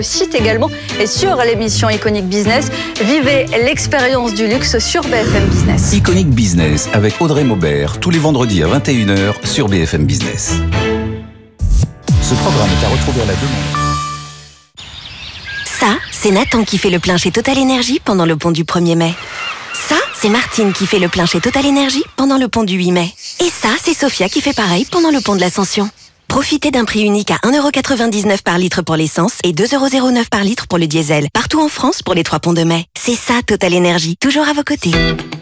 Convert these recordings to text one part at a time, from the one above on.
Site également et sur l'émission Iconic Business. Vivez l'expérience du luxe sur BFM Business. Iconic Business avec Audrey Maubert, tous les vendredis à 21h sur BFM Business. Ce programme est à retrouver à la demande. Ça, c'est Nathan qui fait le plein chez Total Energy pendant le pont du 1er mai. Ça, c'est Martine qui fait le plein chez Total Energy pendant le pont du 8 mai. Et ça, c'est Sophia qui fait pareil pendant le pont de l'Ascension. Profitez d'un prix unique à 1,99€ par litre pour l'essence et 2,09€ par litre pour le diesel. Partout en France pour les 3 ponts de mai. C'est ça Total Energy, toujours à vos côtés.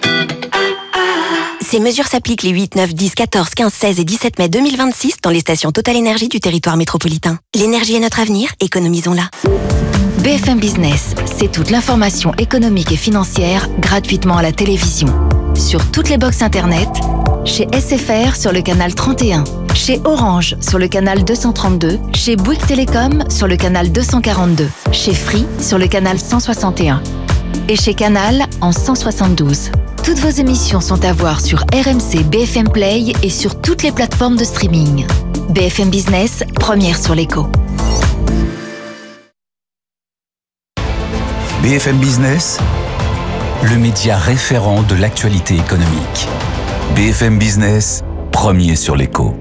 Ces mesures s'appliquent les 8, 9, 10, 14, 15, 16 et 17 mai 2026 dans les stations Total Energy du territoire métropolitain. L'énergie est notre avenir, économisons-la. BFM Business, c'est toute l'information économique et financière gratuitement à la télévision. Sur toutes les box internet, chez SFR sur le canal 31, chez Orange sur le canal 232, chez Bouygues Télécom sur le canal 242, chez Free sur le canal 161 et chez Canal en 172. Toutes vos émissions sont à voir sur RMC BFM Play et sur toutes les plateformes de streaming. BFM Business, première sur l'écho. BFM Business, le média référent de l'actualité économique. BFM Business, premier sur l'écho.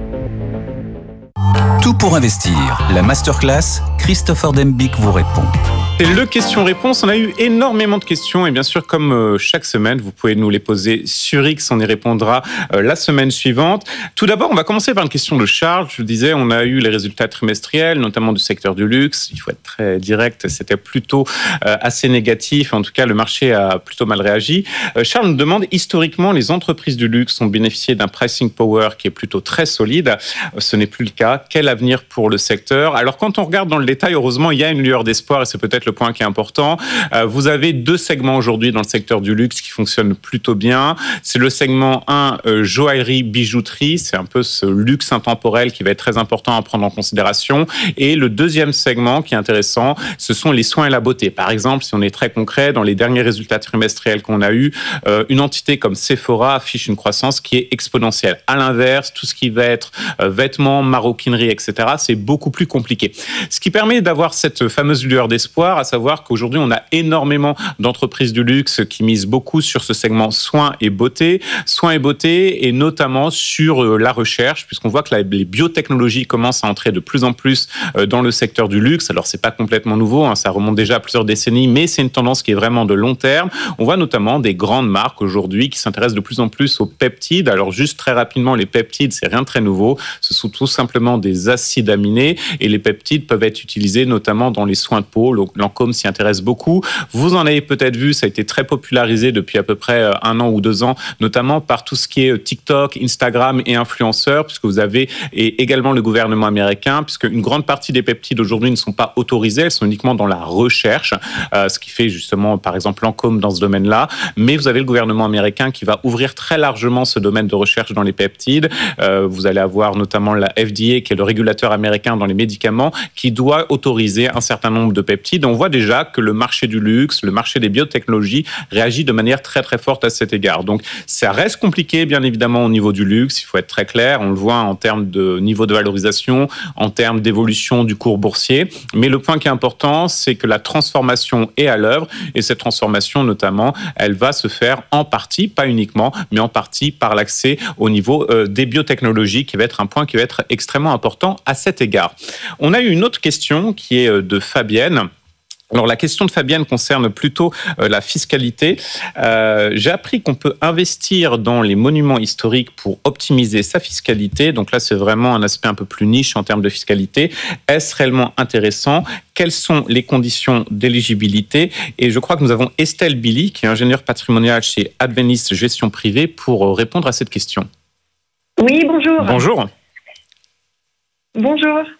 Tout pour investir. La masterclass, Christopher Dembick vous répond. C'est le question-réponse. On a eu énormément de questions et bien sûr, comme chaque semaine, vous pouvez nous les poser sur X. On y répondra la semaine suivante. Tout d'abord, on va commencer par une question de Charles. Je le disais, on a eu les résultats trimestriels, notamment du secteur du luxe. Il faut être très direct, c'était plutôt assez négatif. En tout cas, le marché a plutôt mal réagi. Charles nous demande, historiquement, les entreprises du luxe ont bénéficié d'un pricing power qui est plutôt très solide. Ce n'est plus le cas. Quel avenir pour le secteur? Alors, quand on regarde dans le détail, heureusement, il y a une lueur d'espoir et c'est peut-être le point qui est important. Vous avez 2 segments aujourd'hui dans le secteur du luxe qui fonctionnent plutôt bien. C'est le segment 1, joaillerie, bijouterie. C'est un peu ce luxe intemporel qui va être très important à prendre en considération. Et le deuxième segment qui est intéressant, ce sont les soins et la beauté. Par exemple, si on est très concret, dans les derniers résultats trimestriels qu'on a eus, une entité comme Sephora affiche une croissance qui est exponentielle. À l'inverse, tout ce qui va être vêtements, maroquinerie, etc., c'est beaucoup plus compliqué. Ce qui permet d'avoir cette fameuse lueur d'espoir, à savoir qu'aujourd'hui, on a énormément d'entreprises du luxe qui misent beaucoup sur ce segment soins et beauté et notamment sur la recherche, puisqu'on voit que les biotechnologies commencent à entrer de plus en plus dans le secteur du luxe. Alors, c'est pas complètement nouveau, ça remonte déjà à plusieurs décennies, mais c'est une tendance qui est vraiment de long terme. On voit notamment des grandes marques aujourd'hui qui s'intéressent de plus en plus aux peptides. Alors, juste très rapidement, les peptides, c'est rien de très nouveau. Ce sont tout simplement des acides aminés et les peptides peuvent être utilisés notamment dans les soins de peau. Lancôme s'y intéresse beaucoup. Vous en avez peut-être vu, ça a été très popularisé depuis à peu près 1 an ou 2 ans, notamment par tout ce qui est TikTok, Instagram et influenceurs, puisque vous avez et également le gouvernement américain, puisque une grande partie des peptides aujourd'hui ne sont pas autorisées, elles sont uniquement dans la recherche, ce qui fait justement, par exemple, Lancôme dans ce domaine-là. Mais vous avez le gouvernement américain qui va ouvrir très largement ce domaine de recherche dans les peptides. Vous allez avoir notamment la FDA, qui est le régulateur américain dans les médicaments, qui doit autoriser un certain nombre de peptides. On voit déjà que le marché du luxe, le marché des biotechnologies réagit de manière très très forte à cet égard. Donc ça reste compliqué bien évidemment au niveau du luxe, il faut être très clair, on le voit en termes de niveau de valorisation, en termes d'évolution du cours boursier, mais le point qui est important, c'est que la transformation est à l'œuvre et cette transformation notamment, elle va se faire en partie, pas uniquement, mais en partie par l'accès au niveau des biotechnologies qui va être un point qui va être extrêmement important à cet égard. On a eu une autre question qui est de Fabienne. Alors la question de Fabienne concerne plutôt la fiscalité. J'ai appris qu'on peut investir dans les monuments historiques pour optimiser sa fiscalité. Donc là, c'est vraiment un aspect un peu plus niche en termes de fiscalité. Est-ce réellement intéressant ? Quelles sont les conditions d'éligibilité ? Et je crois que nous avons Estelle Billy, qui est ingénieure patrimoniale chez Adventist Gestion Privée, pour répondre à cette question. Oui, bonjour. Bonjour. Bonjour.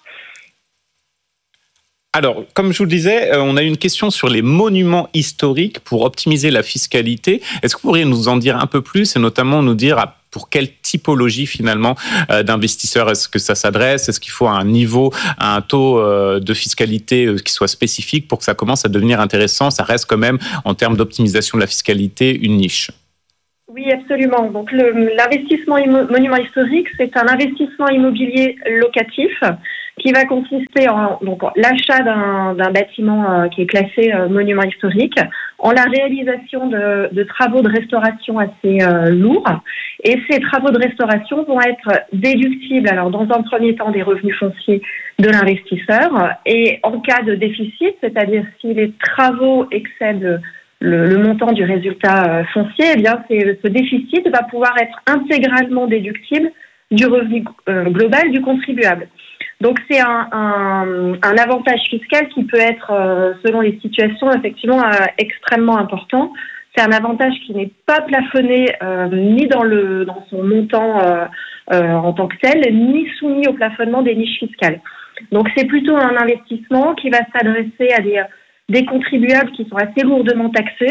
Alors, comme je vous le disais, on a une question sur les monuments historiques pour optimiser la fiscalité. Est-ce que vous pourriez nous en dire un peu plus et notamment nous dire pour quelle typologie finalement d'investisseurs est-ce que ça s'adresse ? Est-ce qu'il faut un niveau, un taux de fiscalité qui soit spécifique pour que ça commence à devenir intéressant ? Ça reste quand même, en termes d'optimisation de la fiscalité, une niche. Oui, absolument. Donc, l'investissement monument historique, c'est un investissement immobilier locatif qui va consister en l'achat d'un bâtiment qui est classé monument historique, en la réalisation de travaux de restauration assez lourds. Et ces travaux de restauration vont être déductibles, alors dans un premier temps, des revenus fonciers de l'investisseur. Et en cas de déficit, c'est-à-dire si les travaux excèdent le montant du résultat foncier, eh bien, ce déficit va pouvoir être intégralement déductible du revenu global du contribuable. Donc, c'est un avantage fiscal qui peut être, selon les situations, effectivement, extrêmement important. C'est un avantage qui n'est pas plafonné ni dans son montant en tant que tel, ni soumis au plafonnement des niches fiscales. Donc, c'est plutôt un investissement qui va s'adresser à des contribuables qui sont assez lourdement taxés,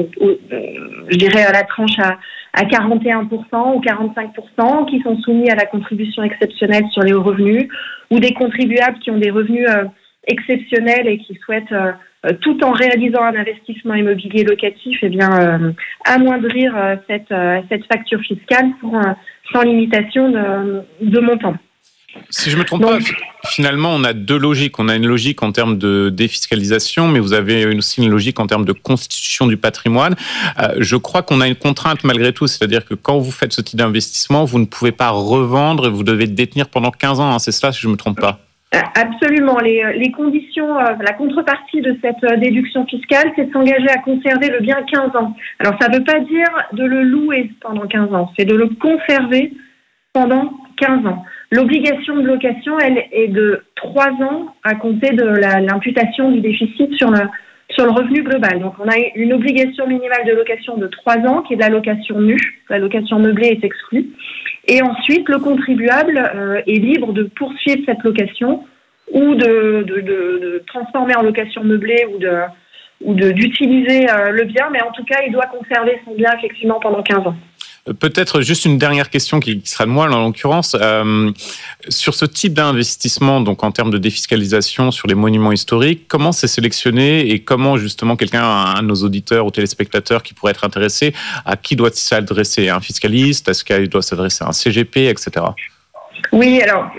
je dirais à la tranche à 41% ou 45%, qui sont soumis à la contribution exceptionnelle sur les hauts revenus, ou des contribuables qui ont des revenus exceptionnels et qui souhaitent, tout en réalisant un investissement immobilier locatif, eh bien, amoindrir cette facture fiscale sans limitation de montant. Si je ne me trompe pas, finalement, on a deux logiques. On a une logique en termes de défiscalisation, mais vous avez aussi une logique en termes de constitution du patrimoine. Je crois qu'on a une contrainte malgré tout, c'est-à-dire que quand vous faites ce type d'investissement, vous ne pouvez pas revendre et vous devez détenir pendant 15 ans. Hein, c'est cela, si je ne me trompe pas. Absolument. Les conditions, la contrepartie de cette déduction fiscale, c'est de s'engager à conserver le bien 15 ans. Alors, ça ne veut pas dire de le louer pendant 15 ans, c'est de le conserver pendant 15 ans. L'obligation de location, elle, est de 3 ans à compter de l'imputation du déficit sur le revenu global. Donc, on a une obligation minimale de location de 3 ans, qui est de la location nue. La location meublée est exclue. Et ensuite, le contribuable est libre de poursuivre cette location ou de transformer en location meublée ou d'utiliser le bien. Mais en tout cas, il doit conserver son bien, effectivement, pendant 15 ans. Peut-être juste une dernière question qui sera de moi, en l'occurrence. Sur ce type d'investissement, donc en termes de défiscalisation sur les monuments historiques, comment c'est sélectionné et comment justement un de nos auditeurs ou téléspectateurs qui pourrait être intéressé, à qui doit-il s'adresser? Un fiscaliste? Est-ce qu'il doit s'adresser à un CGP, etc.? Oui, alors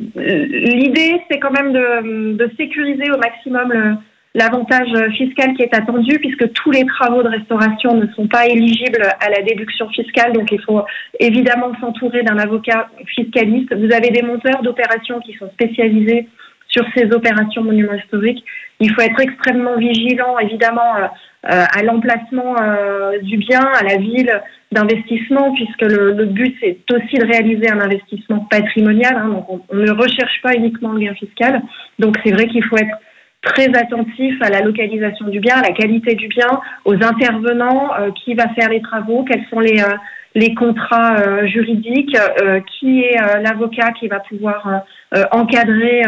l'idée, c'est quand même de sécuriser au maximum l'avantage fiscal qui est attendu, puisque tous les travaux de restauration ne sont pas éligibles à la déduction fiscale, donc il faut évidemment s'entourer d'un avocat fiscaliste. Vous avez des monteurs d'opérations qui sont spécialisés sur ces opérations monuments historiques. Il faut être extrêmement vigilant, évidemment, à l'emplacement du bien, à la ville d'investissement, puisque le but, c'est aussi de réaliser un investissement patrimonial. Donc on ne recherche pas uniquement le gain fiscal. Donc c'est vrai qu'il faut être très attentif à la localisation du bien, à la qualité du bien, aux intervenants, qui va faire les travaux, quels sont les contrats juridiques, qui est l'avocat qui va pouvoir encadrer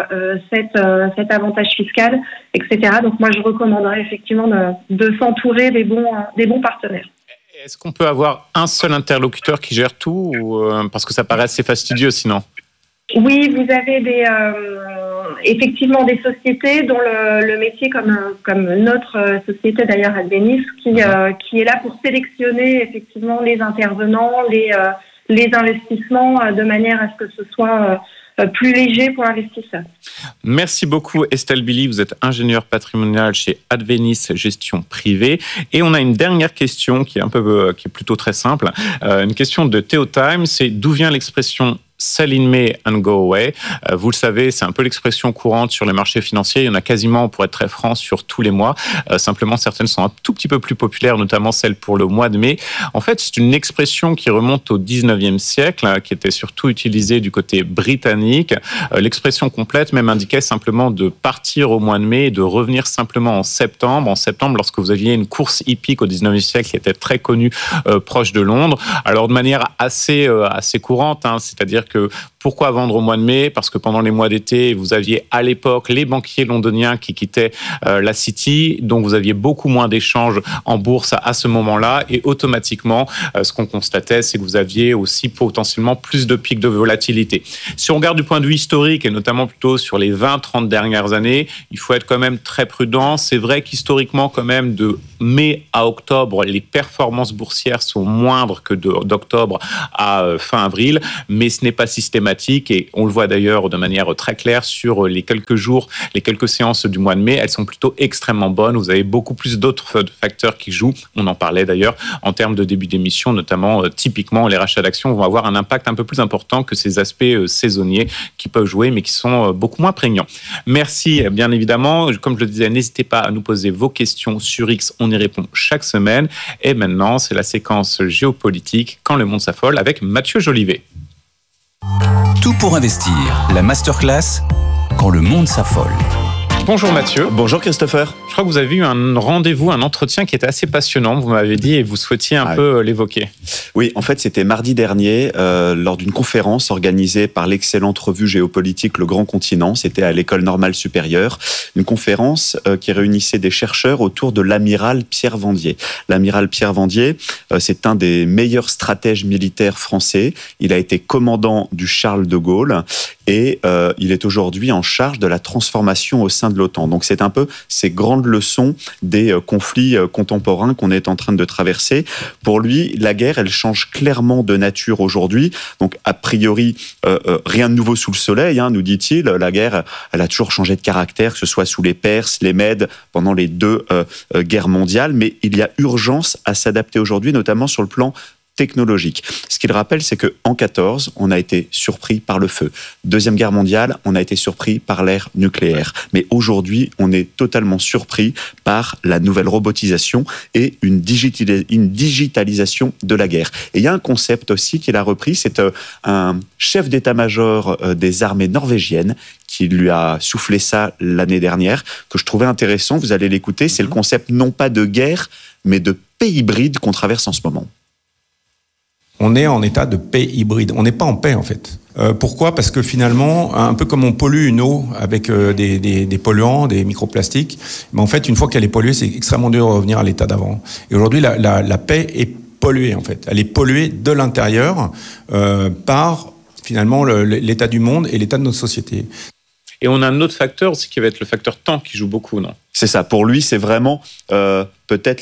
cet avantage fiscal, etc. Donc moi, je recommanderais effectivement de s'entourer des bons partenaires. Est-ce qu'on peut avoir un seul interlocuteur qui gère tout parce que ça paraît assez fastidieux sinon? Oui, vous avez effectivement des sociétés dont le métier, comme notre société d'ailleurs Advenis, qui est là pour sélectionner effectivement les intervenants, les investissements de manière à ce que ce soit plus léger pour l'investisseur. Merci beaucoup Estelle Billy, vous êtes ingénieure patrimoniale chez Advenis Gestion Privée. Et on a une dernière question qui est plutôt très simple. Une question de Théotime, c'est d'où vient l'expression Sell in May and go away. Vous le savez, c'est un peu l'expression courante sur les marchés financiers. Il y en a quasiment, pour être très franc, sur tous les mois. Simplement, certaines sont un tout petit peu plus populaires, notamment celle pour le mois de mai. En fait, c'est une expression qui remonte au 19e siècle, qui était surtout utilisée du côté britannique. L'expression complète même indiquait simplement de partir au mois de mai et de revenir simplement en septembre. En septembre, lorsque vous aviez une course hippique au 19e siècle qui était très connue, proche de Londres. Alors, de manière assez courante, c'est-à-dire que pourquoi vendre au mois de mai? Parce que pendant les mois d'été, vous aviez à l'époque les banquiers londoniens qui quittaient la City, donc vous aviez beaucoup moins d'échanges en bourse à ce moment-là, et automatiquement, ce qu'on constatait, c'est que vous aviez aussi potentiellement plus de pics de volatilité. Si on regarde du point de vue historique, et notamment plutôt sur les 20-30 dernières années, il faut être quand même très prudent. C'est vrai qu'historiquement, quand même, de mai à octobre, les performances boursières sont moindres que d'octobre à fin avril, mais ce n'est pas systématique et on le voit d'ailleurs de manière très claire sur les quelques jours, les quelques séances du mois de mai, elles sont plutôt extrêmement bonnes. Vous avez beaucoup plus d'autres facteurs qui jouent. On en parlait d'ailleurs en termes de début d'émission, notamment typiquement les rachats d'actions vont avoir un impact un peu plus important que ces aspects saisonniers qui peuvent jouer mais qui sont beaucoup moins prégnants. Merci bien évidemment. Comme je le disais, n'hésitez pas à nous poser vos questions sur X. On y répond chaque semaine. Et maintenant, c'est la séquence géopolitique Quand le monde s'affole avec Mathieu Jolivet. Tout pour investir, la masterclass Quand le monde s'affole. Bonjour Mathieu. Bonjour Christopher. Je crois que vous avez eu un rendez-vous, un entretien qui était assez passionnant, vous m'avez dit, et vous souhaitiez un peu l'évoquer. Oui, en fait, c'était mardi dernier, lors d'une conférence organisée par l'excellente revue géopolitique Le Grand Continent. C'était à l'École normale supérieure. Une conférence qui réunissait des chercheurs autour de l'amiral Pierre Vendier. L'amiral Pierre Vendier, c'est un des meilleurs stratèges militaires français. Il a été commandant du Charles de Gaulle et il est aujourd'hui en charge de la transformation au sein de l'OTAN. Donc c'est un peu ces grandes leçons des conflits contemporains qu'on est en train de traverser. Pour lui, la guerre, elle change clairement de nature aujourd'hui. Donc a priori, rien de nouveau sous le soleil, nous dit-il. La guerre, elle a toujours changé de caractère, que ce soit sous les Perses, les Mèdes, pendant les deux guerres mondiales. Mais il y a urgence à s'adapter aujourd'hui, notamment sur le plan technologique. Ce qu'il rappelle, c'est qu'en 14, on a été surpris par le feu. Deuxième guerre mondiale, on a été surpris par l'ère nucléaire. Mais aujourd'hui, on est totalement surpris par la nouvelle robotisation et une digitalisation de la guerre. Et il y a un concept aussi qu'il a repris, c'est un chef d'état-major des armées norvégiennes qui lui a soufflé ça l'année dernière, que je trouvais intéressant. Vous allez l'écouter. C'est le concept non pas de guerre, mais de paix hybride qu'on traverse en ce moment. On est en état de paix hybride. On n'est pas en paix, en fait. Pourquoi ? Parce que finalement, un peu comme on pollue une eau avec des polluants, des microplastiques, mais en fait, une fois qu'elle est polluée, c'est extrêmement dur de revenir à l'état d'avant. Et aujourd'hui, la paix est polluée, en fait. Elle est polluée de l'intérieur par, finalement, l'état du monde et l'état de notre société. Et on a un autre facteur aussi qui va être le facteur temps qui joue beaucoup, non ? C'est ça. Pour lui, c'est vraiment peut-être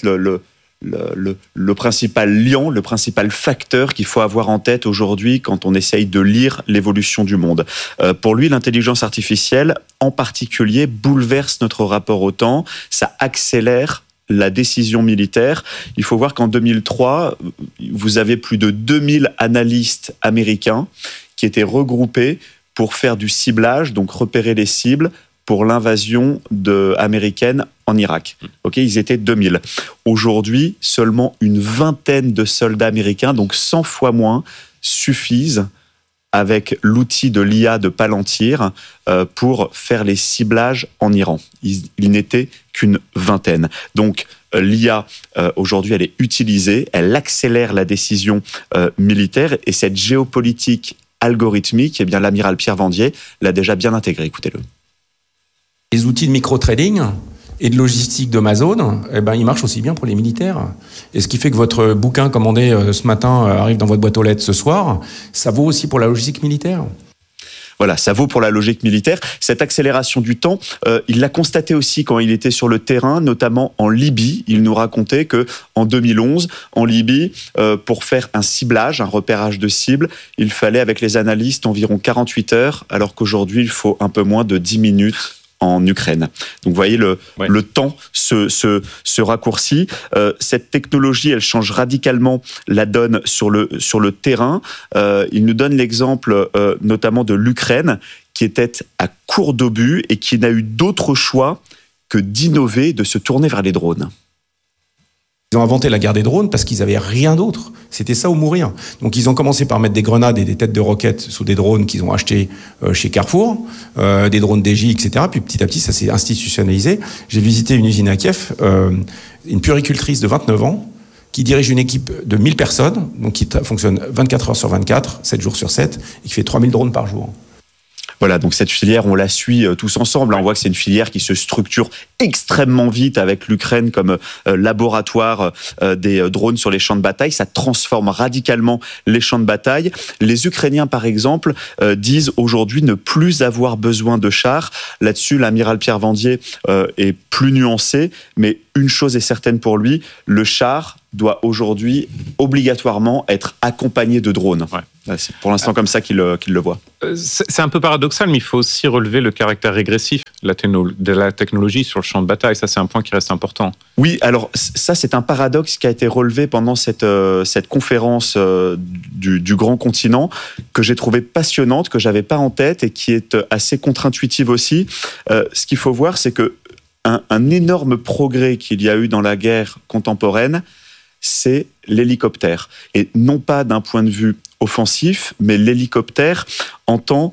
le principal liant, le principal facteur qu'il faut avoir en tête aujourd'hui quand on essaye de lire l'évolution du monde. Pour lui, l'intelligence artificielle, en particulier, bouleverse notre rapport au temps. Ça accélère la décision militaire. Il faut voir qu'en 2003, vous avez plus de 2000 analystes américains qui étaient regroupés pour faire du ciblage, donc repérer les cibles pour l'invasion américaine en Irak. Ils étaient 2000. Aujourd'hui, seulement une vingtaine de soldats américains, donc 100 fois moins, suffisent avec l'outil de l'IA de Palantir pour faire les ciblages en Iran. Il n'était qu'une vingtaine. Donc l'IA, aujourd'hui, elle est utilisée, elle accélère la décision militaire et cette géopolitique algorithmique, eh bien, l'amiral Pierre Vendier l'a déjà bien intégré. Écoutez-le. Les outils de micro-trading et de logistique d'Amazon, ils marchent aussi bien pour les militaires. Et ce qui fait que votre bouquin commandé ce matin arrive dans votre boîte aux lettres ce soir, ça vaut aussi pour la logistique militaire. Voilà, ça vaut pour la logique militaire. Cette accélération du temps, il l'a constaté aussi quand il était sur le terrain, notamment en Libye. Il nous racontait qu'en 2011, en Libye, pour faire un ciblage, un repérage de cible, il fallait, avec les analystes, environ 48 heures, alors qu'aujourd'hui, il faut un peu moins de 10 minutes en Ukraine. Donc vous voyez, le temps se raccourcit. Cette technologie, elle change radicalement la donne sur le terrain. Il nous donne l'exemple notamment de l'Ukraine, qui était à court d'obus et qui n'a eu d'autre choix que d'innover, de se tourner vers les drones. Ils ont inventé la guerre des drones parce qu'ils n'avaient rien d'autre. C'était ça ou mourir. Donc ils ont commencé par mettre des grenades et des têtes de roquettes sous des drones qu'ils ont achetés chez Carrefour, des drones DJ, etc. Puis petit à petit, ça s'est institutionnalisé. J'ai visité une usine à Kiev, une puéricultrice de 29 ans, qui dirige une équipe de 1000 personnes, donc qui fonctionne 24 heures sur 24, 7 jours sur 7, et qui fait 3000 drones par jour. Voilà, donc cette filière, on la suit tous ensemble. On voit que c'est une filière qui se structure extrêmement vite avec l'Ukraine comme laboratoire des drones sur les champs de bataille. Ça transforme radicalement les champs de bataille. Les Ukrainiens, par exemple, disent aujourd'hui ne plus avoir besoin de chars. Là-dessus, l'amiral Pierre Vendier est plus nuancé, mais une chose est certaine pour lui, le char doit aujourd'hui obligatoirement être accompagné de drones. Ouais. C'est pour l'instant comme ça qu'il le voit. C'est un peu paradoxal, mais il faut aussi relever le caractère régressif de la technologie sur le champ de bataille. Ça, c'est un point qui reste important. Oui, alors ça, c'est un paradoxe qui a été relevé pendant cette conférence du grand continent, que j'ai trouvé passionnante, que j'avais pas en tête et qui est assez contre-intuitive aussi. Ce qu'il faut voir, c'est que un énorme progrès qu'il y a eu dans la guerre contemporaine, c'est l'hélicoptère. Et non pas d'un point de vue offensif, mais l'hélicoptère en tant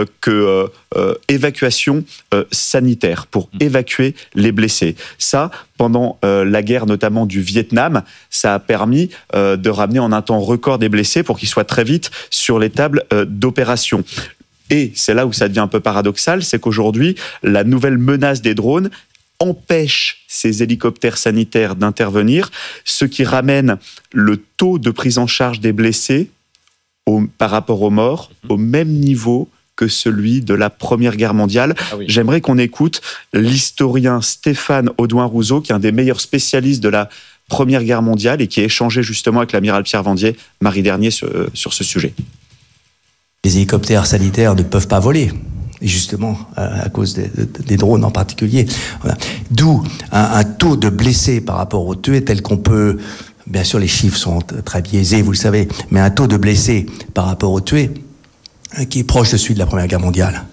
qu'évacuation sanitaire, pour évacuer les blessés. Ça, pendant la guerre notamment du Vietnam, ça a permis de ramener en un temps record des blessés pour qu'ils soient très vite sur les tables d'opération. Et c'est là où ça devient un peu paradoxal, c'est qu'aujourd'hui, la nouvelle menace des drones empêche ces hélicoptères sanitaires d'intervenir, ce qui ramène le taux de prise en charge des blessés par rapport aux morts au même niveau que celui de la Première Guerre mondiale. Ah oui. J'aimerais qu'on écoute l'historien Stéphane Audouin-Rousseau, qui est un des meilleurs spécialistes de la Première Guerre mondiale et qui a échangé justement avec l'amiral Pierre Vendier mardi dernier sur ce sujet. Les hélicoptères sanitaires ne peuvent pas voler. Et justement, à cause des drones en particulier. Voilà. D'où un taux de blessés par rapport aux tués tel qu'on peut... Bien sûr, les chiffres sont très biaisés, vous le savez, mais un taux de blessés par rapport aux tués qui est proche de celui de la Première Guerre mondiale.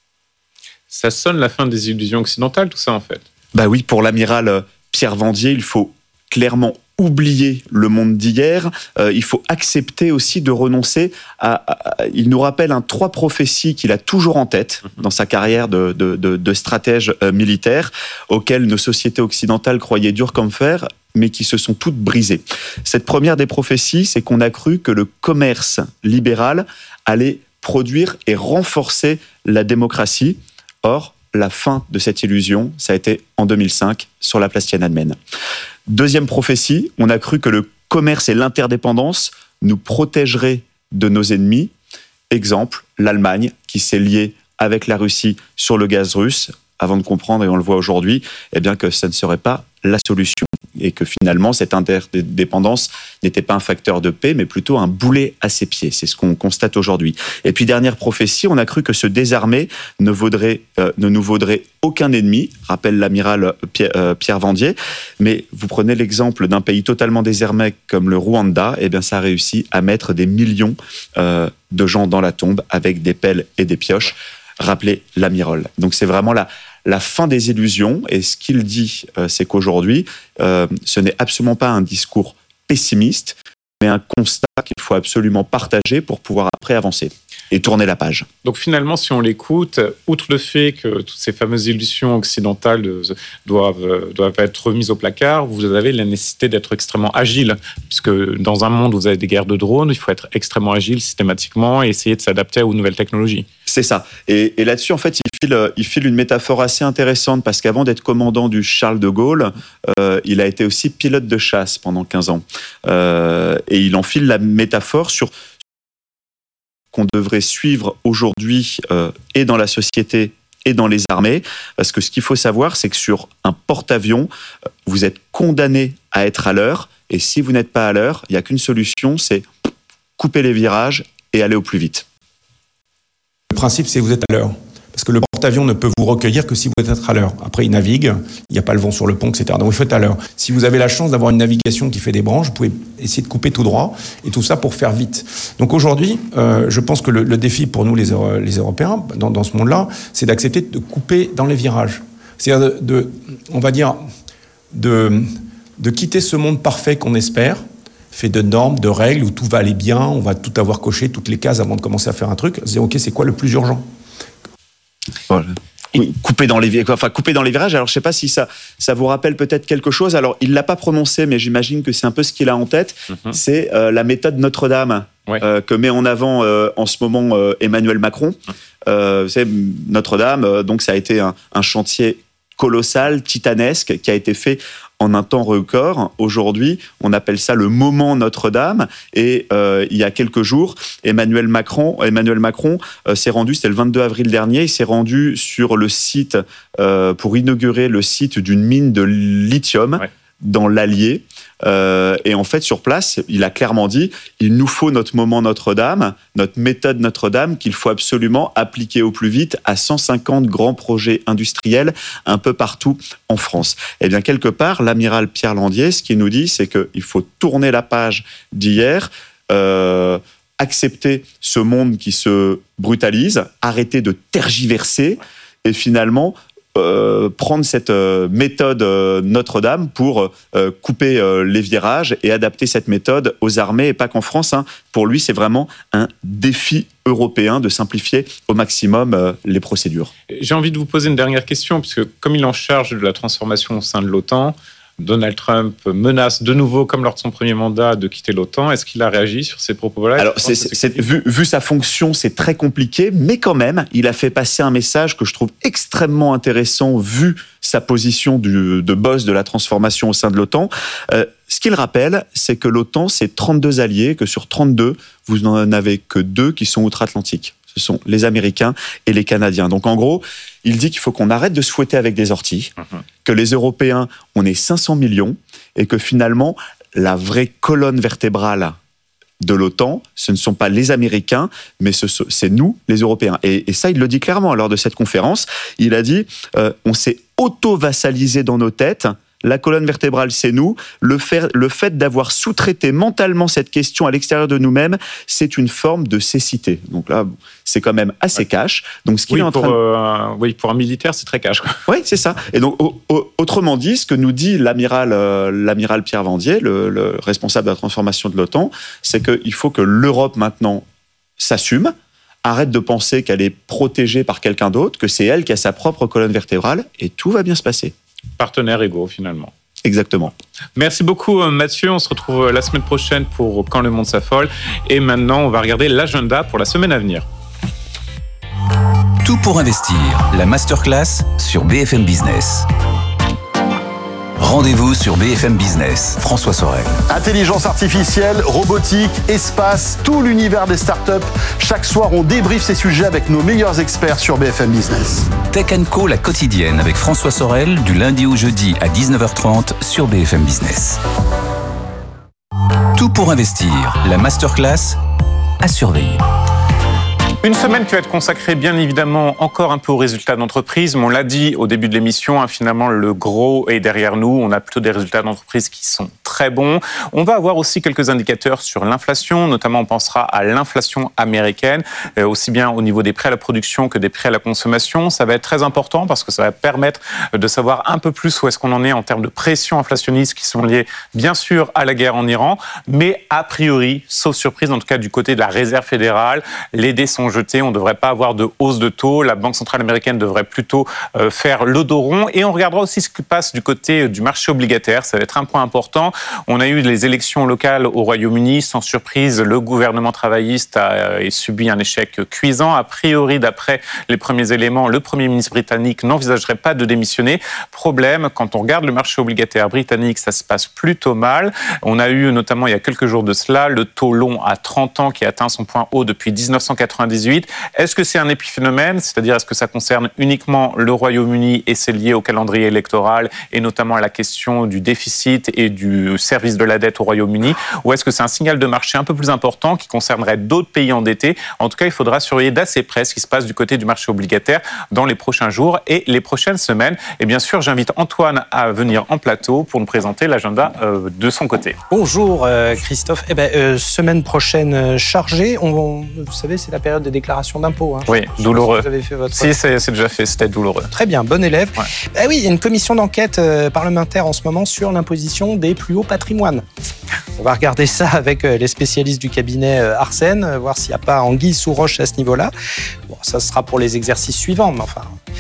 Ça sonne la fin des illusions occidentales, tout ça, en fait. Bah oui, pour l'amiral Pierre Vendier, il faut clairement oublier le monde d'hier. Il faut accepter aussi de renoncer il nous rappelle 3 prophéties qu'il a toujours en tête dans sa carrière de stratège militaire, auxquelles nos sociétés occidentales croyaient dur comme fer, mais qui se sont toutes brisées. Cette première des prophéties, c'est qu'on a cru que le commerce libéral allait produire et renforcer la démocratie. Or, la fin de cette illusion, ça a été en 2005 sur la place Tiananmen. Deuxième prophétie, on a cru que le commerce et l'interdépendance nous protégeraient de nos ennemis. Exemple, l'Allemagne qui s'est liée avec la Russie sur le gaz russe, avant de comprendre, et on le voit aujourd'hui, eh bien que ça ne serait pas la solution. Et que finalement, cette interdépendance n'était pas un facteur de paix, mais plutôt un boulet à ses pieds. C'est ce qu'on constate aujourd'hui. Et puis, dernière prophétie, on a cru que se désarmer ne nous vaudrait aucun ennemi, rappelle l'amiral Pierre Vendier. Mais vous prenez l'exemple d'un pays totalement désarmé comme le Rwanda, eh bien ça a réussi à mettre des millions de gens dans la tombe avec des pelles et des pioches, rappelait l'amiral. Donc c'est vraiment la fin des illusions, et ce qu'il dit, c'est qu'aujourd'hui, ce n'est absolument pas un discours pessimiste, mais un constat qu'il faut absolument partager pour pouvoir après avancer et tourner la page. Donc finalement, si on l'écoute, outre le fait que toutes ces fameuses illusions occidentales doivent être remises au placard, vous avez la nécessité d'être extrêmement agile, puisque dans un monde où vous avez des guerres de drones, il faut être extrêmement agile systématiquement et essayer de s'adapter aux nouvelles technologies. C'est ça. Et là-dessus, en fait, il file une métaphore assez intéressante, parce qu'avant d'être commandant du Charles de Gaulle, il a été aussi pilote de chasse pendant 15 ans. Et il enfile la métaphore sur qu'on devrait suivre aujourd'hui et dans la société et dans les armées, parce que ce qu'il faut savoir, c'est que sur un porte-avions, vous êtes condamné à être à l'heure, et si vous n'êtes pas à l'heure, il n'y a qu'une solution, c'est couper les virages et aller au plus vite. Le principe, c'est que vous êtes à l'heure. Parce que le porte-avions ne peut vous recueillir que si vous êtes à l'heure. Après, il navigue, il n'y a pas le vent sur le pont, etc. Donc, il faut être à l'heure. Si vous avez la chance d'avoir une navigation qui fait des branches, vous pouvez essayer de couper tout droit, et tout ça pour faire vite. Donc aujourd'hui, je pense que le défi pour nous, les Européens, dans ce monde-là, c'est d'accepter de couper dans les virages. C'est-à-dire de quitter ce monde parfait qu'on espère, fait de normes, de règles, où tout va aller bien, on va tout avoir coché, toutes les cases avant de commencer à faire un truc. Se dire, OK, c'est quoi le plus urgent ? Voilà. Couper dans les virages. Alors, je ne sais pas si ça vous rappelle peut-être quelque chose. Alors, il ne l'a pas prononcé, mais j'imagine que c'est un peu ce qu'il a en tête. C'est la méthode Notre-Dame. que met en avant en ce moment Emmanuel Macron. Vous savez, Notre-Dame, donc ça a été un chantier colossal, titanesque, qui a été fait en un temps record. Aujourd'hui, on appelle ça le moment Notre-Dame. Et il y a quelques jours, Emmanuel Macron s'est rendu, c'était le 22 avril dernier, il s'est rendu sur le site pour inaugurer le site d'une mine de lithium dans l'Allier. Et en fait, sur place, il a clairement dit il nous faut notre moment Notre-Dame, notre méthode Notre-Dame, qu'il faut absolument appliquer au plus vite à 150 grands projets industriels un peu partout en France. Et bien, quelque part, l'amiral Pierre Landier, ce qu'il nous dit, c'est qu'il faut tourner la page d'hier, accepter ce monde qui se brutalise, arrêter de tergiverser et finalement prendre cette méthode Notre-Dame pour couper les virages et adapter cette méthode aux armées et pas qu'en France. Pour lui, c'est vraiment un défi européen de simplifier au maximum les procédures. J'ai envie de vous poser une dernière question, puisque comme il est en charge de la transformation au sein de l'OTAN, Donald Trump menace de nouveau, comme lors de son premier mandat, de quitter l'OTAN. Est-ce qu'il a réagi sur ces propos-là? Alors, vu sa fonction, c'est très compliqué, mais quand même, il a fait passer un message que je trouve extrêmement intéressant, vu sa position de boss de la transformation au sein de l'OTAN. Ce qu'il rappelle, c'est que l'OTAN, c'est 32 alliés, que sur 32, vous n'en avez que 2 qui sont outre-Atlantique. Ce sont les Américains et les Canadiens. Donc en gros, il dit qu'il faut qu'on arrête de se fouetter avec des orties, que les Européens, on est 500 millions, et que finalement, la vraie colonne vertébrale de l'OTAN, ce ne sont pas les Américains, mais c'est nous, les Européens. Et ça, il le dit clairement lors de cette conférence. Il a dit, on s'est auto-vassalisé dans nos têtes. La colonne vertébrale, c'est nous. Le fait d'avoir sous-traité mentalement cette question à l'extérieur de nous-mêmes, c'est une forme de cécité. Donc là, c'est quand même assez cash. Donc ce qu'il est en train pour un militaire, c'est très cash, quoi. Oui, c'est ça. Et donc, autrement dit, ce que nous dit l'amiral Pierre Landier, le responsable de la transformation de l'OTAN, c'est qu'il faut que l'Europe maintenant s'assume, arrête de penser qu'elle est protégée par quelqu'un d'autre, que c'est elle qui a sa propre colonne vertébrale, et tout va bien se passer. Partenaires égaux, finalement. Exactement. Merci beaucoup, Mathieu. On se retrouve la semaine prochaine pour Quand le monde s'affole. Et maintenant, on va regarder l'agenda pour la semaine à venir. Tout pour investir, la masterclass sur BFM Business. Rendez-vous sur BFM Business. François Sorel. Intelligence artificielle, robotique, espace, tout l'univers des startups. Chaque soir, on débriefe ces sujets avec nos meilleurs experts sur BFM Business. Tech & Co, la quotidienne avec François Sorel, du lundi au jeudi à 19h30 sur BFM Business. Tout pour investir, la masterclass à surveiller. Une semaine qui va être consacrée bien évidemment encore un peu aux résultats d'entreprise. Mais on l'a dit au début de l'émission, finalement le gros est derrière nous. On a plutôt des résultats d'entreprise qui sont très bons. On va avoir aussi quelques indicateurs sur l'inflation, notamment on pensera à l'inflation américaine, aussi bien au niveau des prix à la production que des prix à la consommation. Ça va être très important parce que ça va permettre de savoir un peu plus où est-ce qu'on en est en termes de pression inflationniste qui sont liées bien sûr à la guerre en Iran, mais a priori, sauf surprise, en tout cas du côté de la Réserve fédérale, les dés sont jetés, on ne devrait pas avoir de hausse de taux, la Banque centrale américaine devrait plutôt faire le dos rond, et on regardera aussi ce qui passe du côté du marché obligataire, ça va être un point important. On a eu les élections locales au Royaume-Uni, sans surprise, le gouvernement travailliste a subi un échec cuisant. A priori, d'après les premiers éléments, le Premier ministre britannique n'envisagerait pas de démissionner. Problème, quand on regarde le marché obligataire britannique, ça se passe plutôt mal. On a eu notamment il y a quelques jours de cela, le taux long à 30 ans qui a atteint son point haut depuis 1998. Est-ce que c'est un épiphénomène, c'est-à-dire est-ce que ça concerne uniquement le Royaume-Uni et c'est lié au calendrier électoral et notamment à la question du déficit et du service de la dette au Royaume-Uni, ou est-ce que c'est un signal de marché un peu plus important qui concernerait d'autres pays endettés? En tout cas, il faudra surveiller d'assez près ce qui se passe du côté du marché obligataire dans les prochains jours et les prochaines semaines. Et bien sûr, j'invite Antoine à venir en plateau pour nous présenter l'agenda de son côté. Bonjour Christophe. Semaine prochaine chargée. Vous savez, c'est la période des déclarations d'impôts. Oui, douloureux. Si vous avez fait votre... Si, c'est déjà fait, c'était douloureux. Très bien, bon élève. Ouais. Oui, il y a une commission d'enquête parlementaire en ce moment sur l'imposition des plus hauts patrimoines. On va regarder ça avec les spécialistes du cabinet Arsène, voir s'il n'y a pas anguille sous roche à ce niveau-là. Bon, ça sera pour les exercices suivants, mais enfin...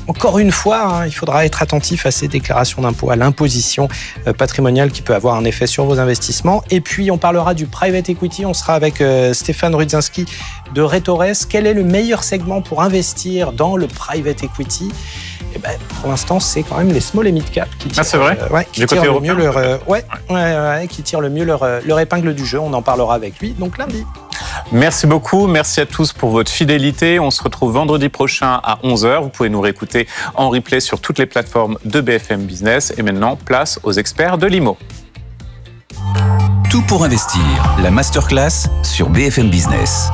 Encore une fois, il faudra être attentif à ces déclarations d'impôt, à l'imposition patrimoniale qui peut avoir un effet sur vos investissements. Et puis, on parlera du private equity. On sera avec Stéphane Rudzinski de Retores. Quel est le meilleur segment pour investir dans le private equity ? Pour l'instant, c'est quand même les small et mid cap qui tirent, c'est vrai qui tirent le mieux qui tirent le mieux leur épingle du jeu. On en parlera avec lui donc lundi. Merci beaucoup, merci à tous pour votre fidélité. On se retrouve vendredi prochain à 11h. Vous pouvez nous réécouter en replay sur toutes les plateformes de BFM Business. Et maintenant, place aux experts de l'IMO. Tout pour investir, la masterclass sur BFM Business.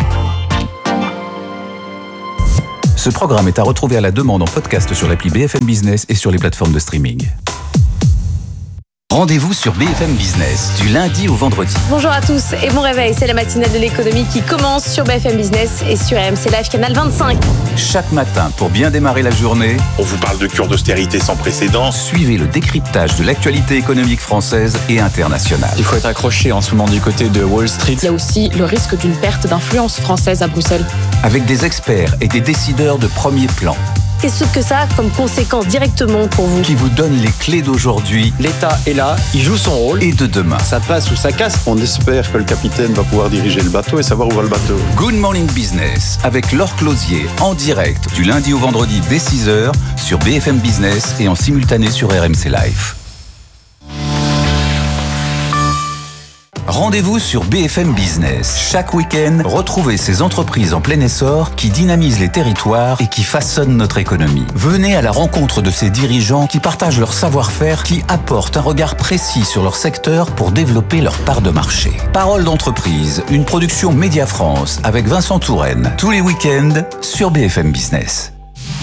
Ce programme est à retrouver à la demande en podcast sur l'appli BFM Business et sur les plateformes de streaming. Rendez-vous sur BFM Business du lundi au vendredi. Bonjour à tous et bon réveil, c'est la matinale de l'économie qui commence sur BFM Business et sur RMC Live canal 25. Chaque matin, pour bien démarrer la journée, on vous parle de cure d'austérité sans précédent. Suivez le décryptage de l'actualité économique française et internationale. Il faut être accroché en ce moment du côté de Wall Street. Il y a aussi le risque d'une perte d'influence française à Bruxelles. Avec des experts et des décideurs de premier plan. Qu'est-ce que ça a comme conséquence directement pour vous ? Qui vous donne les clés d'aujourd'hui. L'État est là, il joue son rôle. Et de demain. Ça passe ou ça casse. On espère que le capitaine va pouvoir diriger le bateau et savoir où va le bateau. Good Morning Business avec Laure Closier en direct du lundi au vendredi dès 6h sur BFM Business et en simultané sur RMC Live. Rendez-vous sur BFM Business. Chaque week-end, retrouvez ces entreprises en plein essor qui dynamisent les territoires et qui façonnent notre économie. Venez à la rencontre de ces dirigeants qui partagent leur savoir-faire, qui apportent un regard précis sur leur secteur pour développer leur part de marché. Parole d'entreprise, une production Média France avec Vincent Touraine. Tous les week-ends sur BFM Business.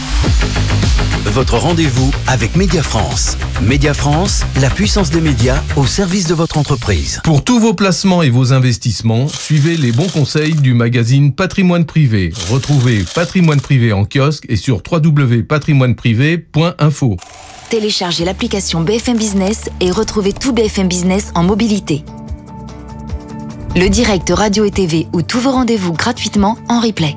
Votre rendez-vous avec Média France. Média France, la puissance des médias au service de votre entreprise. Pour tous vos placements et vos investissements, suivez les bons conseils du magazine Patrimoine Privé. Retrouvez Patrimoine Privé en kiosque et sur www.patrimoineprivé.info. Téléchargez l'application BFM Business et retrouvez tout BFM Business en mobilité. Le direct radio et TV ou tous vos rendez-vous gratuitement en replay.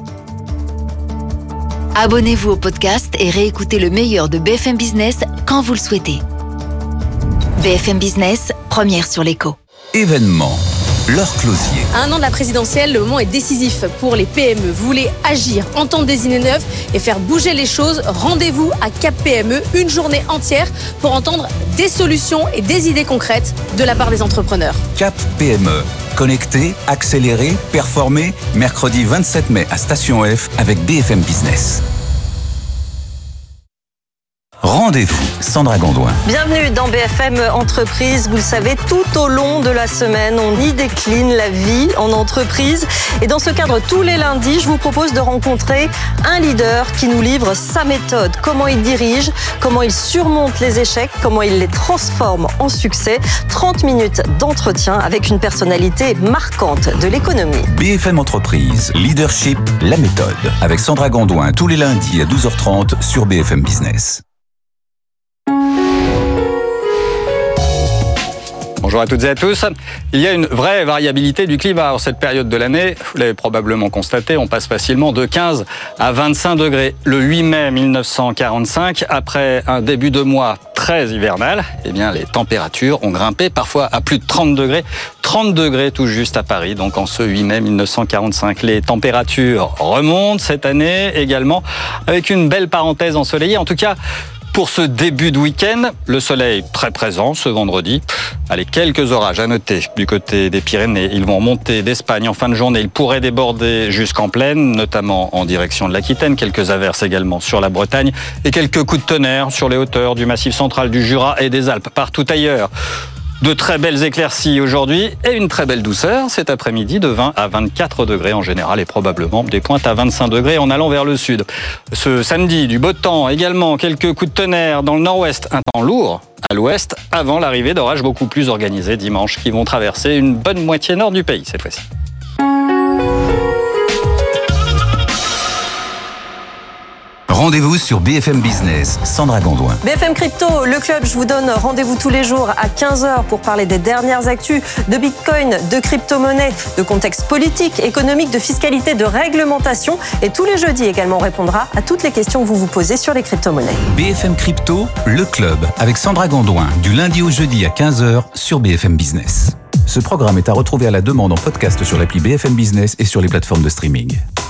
Abonnez-vous au podcast et réécoutez le meilleur de BFM Business quand vous le souhaitez. BFM Business, première sur l'écho. Événement. Laure Closier. À un an de la présidentielle, le moment est décisif pour les PME. Vous voulez agir, entendre des idées neuves et faire bouger les choses. Rendez-vous à Cap PME, une journée entière pour entendre des solutions et des idées concrètes de la part des entrepreneurs. Cap PME. Connecter, accélérer, performer. Mercredi 27 mai à Station F avec BFM Business. Rendez-vous, Sandra Gondouin. Bienvenue dans BFM Entreprise. Vous le savez, tout au long de la semaine, on y décline la vie en entreprise. Et dans ce cadre, tous les lundis, je vous propose de rencontrer un leader qui nous livre sa méthode, comment il dirige, comment il surmonte les échecs, comment il les transforme en succès. 30 minutes d'entretien avec une personnalité marquante de l'économie. BFM Entreprise, leadership, la méthode. Avec Sandra Gondouin, tous les lundis à 12h30 sur BFM Business. Bonjour à toutes et à tous. Il y a une vraie variabilité du climat en cette période de l'année. Vous l'avez probablement constaté, on passe facilement de 15 à 25 degrés. Le 8 mai 1945, après un début de mois très hivernal, eh bien, les températures ont grimpé parfois à plus de 30 degrés. 30 degrés tout juste à Paris, donc en ce 8 mai 1945. Les températures remontent cette année également, avec une belle parenthèse ensoleillée. En tout cas, pour ce début de week-end, le soleil très présent ce vendredi. Allez, quelques orages à noter du côté des Pyrénées. Ils vont remonter d'Espagne en fin de journée. Ils pourraient déborder jusqu'en plaine, notamment en direction de l'Aquitaine. Quelques averses également sur la Bretagne et quelques coups de tonnerre sur les hauteurs du Massif central, du Jura et des Alpes. Partout ailleurs, de très belles éclaircies aujourd'hui et une très belle douceur cet après-midi de 20 à 24 degrés en général et probablement des pointes à 25 degrés en allant vers le sud. Ce samedi, du beau temps également, quelques coups de tonnerre dans le nord-ouest, un temps lourd à l'ouest avant l'arrivée d'orages beaucoup plus organisés dimanche qui vont traverser une bonne moitié nord du pays cette fois-ci. Rendez-vous sur BFM Business, Sandra Gondouin. BFM Crypto, le club, je vous donne rendez-vous tous les jours à 15h pour parler des dernières actus de Bitcoin, de crypto-monnaie, de contexte politique, économique, de fiscalité, de réglementation. Et tous les jeudis également, on répondra à toutes les questions que vous vous posez sur les crypto-monnaies. BFM Crypto, le club, avec Sandra Gondouin, du lundi au jeudi à 15h sur BFM Business. Ce programme est à retrouver à la demande en podcast sur l'appli BFM Business et sur les plateformes de streaming.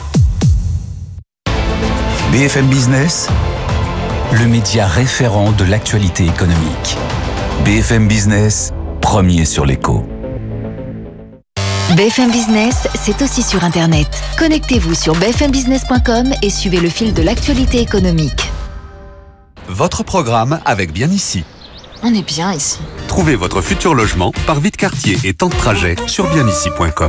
BFM Business, le média référent de l'actualité économique. BFM Business, premier sur l'écho. BFM Business, c'est aussi sur Internet. Connectez-vous sur bfmbusiness.com et suivez le fil de l'actualité économique. Votre programme avec Bien Ici. On est bien ici. Trouvez votre futur logement par vie de quartier et temps de trajet sur bienici.com.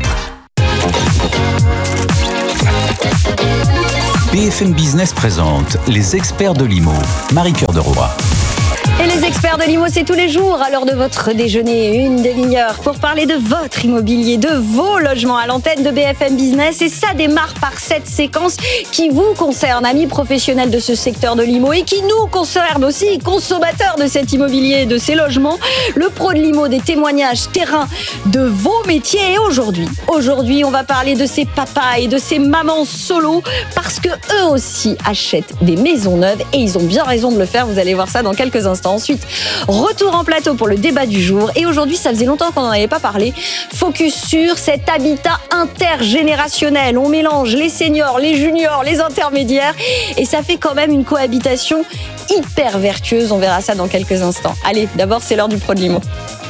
BFM Business présente les experts de l'IMO. Marie-Cœur de Roy. Et les experts de l'IMO, c'est tous les jours à l'heure de votre déjeuner, une demi-heure pour parler de votre immobilier, de vos logements à l'antenne de BFM Business. Et ça démarre par cette séquence qui vous concerne, amis professionnels de ce secteur de l'IMO et qui nous concerne aussi, consommateurs de cet immobilier, de ces logements. Le pro de l'IMO, des témoignages terrain de vos métiers. Et aujourd'hui, on va parler de ces papas et de ces mamans solo parce que eux aussi achètent des maisons neuves et ils ont bien raison de le faire. Vous allez voir ça dans quelques instants. Ensuite, retour en plateau pour le débat du jour. Et aujourd'hui, ça faisait longtemps qu'on n'en avait pas parlé. Focus sur cet habitat intergénérationnel. On mélange les seniors, les juniors, les intermédiaires. Et ça fait quand même une cohabitation hyper vertueuse. On verra ça dans quelques instants. Allez, d'abord, c'est l'heure du pro de l'IMO.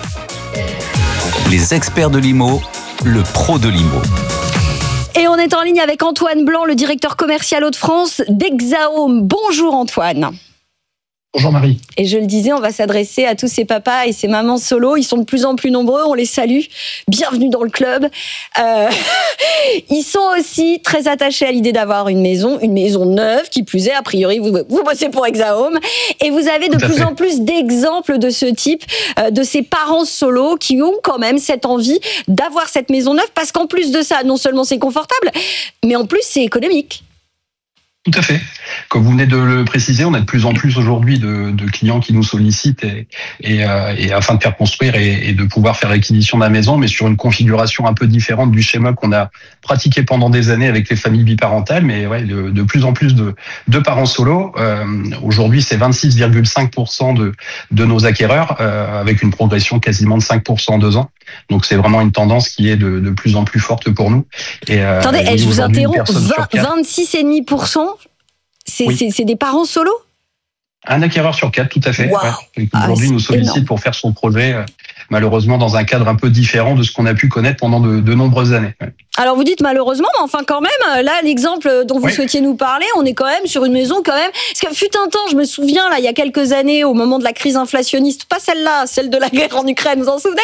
Les experts de l'IMO, le pro de l'IMO. Et on est en ligne avec Antoine Blanc, le directeur commercial Hauts-de-France d'Hexahome. Bonjour Antoine. Bonjour Marie. Et je le disais, on va s'adresser à tous ces papas et ces mamans solo. Ils sont de plus en plus nombreux, on les salue. Bienvenue dans le club. Ils sont aussi très attachés à l'idée d'avoir une maison neuve, qui plus est, a priori, vous bossez pour Hexahome. Et vous avez de plus en plus d'exemples de ce type, de ces parents solo qui ont quand même cette envie d'avoir cette maison neuve, parce qu'en plus de ça, non seulement c'est confortable, mais en plus c'est économique. Tout à fait. Comme vous venez de le préciser, on a de plus en plus aujourd'hui de clients qui nous sollicitent et afin de faire construire et de pouvoir faire l'acquisition de la maison, mais sur une configuration un peu différente du schéma qu'on a pratiqué pendant des années avec les familles biparentales, mais ouais, de plus en plus de parents solo. Aujourd'hui, c'est 26,5% de nos acquéreurs, avec une progression quasiment de 5% en 2 ans. Donc c'est vraiment une tendance qui est de plus en plus forte pour nous. Attendez, je vous interromps, 26,5%, c'est des parents solo ? Un acquéreur sur 4, tout à fait. Wow. Ouais. Aujourd'hui, nous sollicite énorme pour faire son projet, malheureusement dans un cadre un peu différent de ce qu'on a pu connaître pendant de nombreuses années. Ouais. Alors vous dites malheureusement, mais enfin quand même, là l'exemple dont vous souhaitiez nous parler, on est quand même sur une maison quand même. Parce que fut un temps, je me souviens là, il y a quelques années, au moment de la crise inflationniste, pas celle-là, celle de la guerre en Ukraine, vous en souvenez,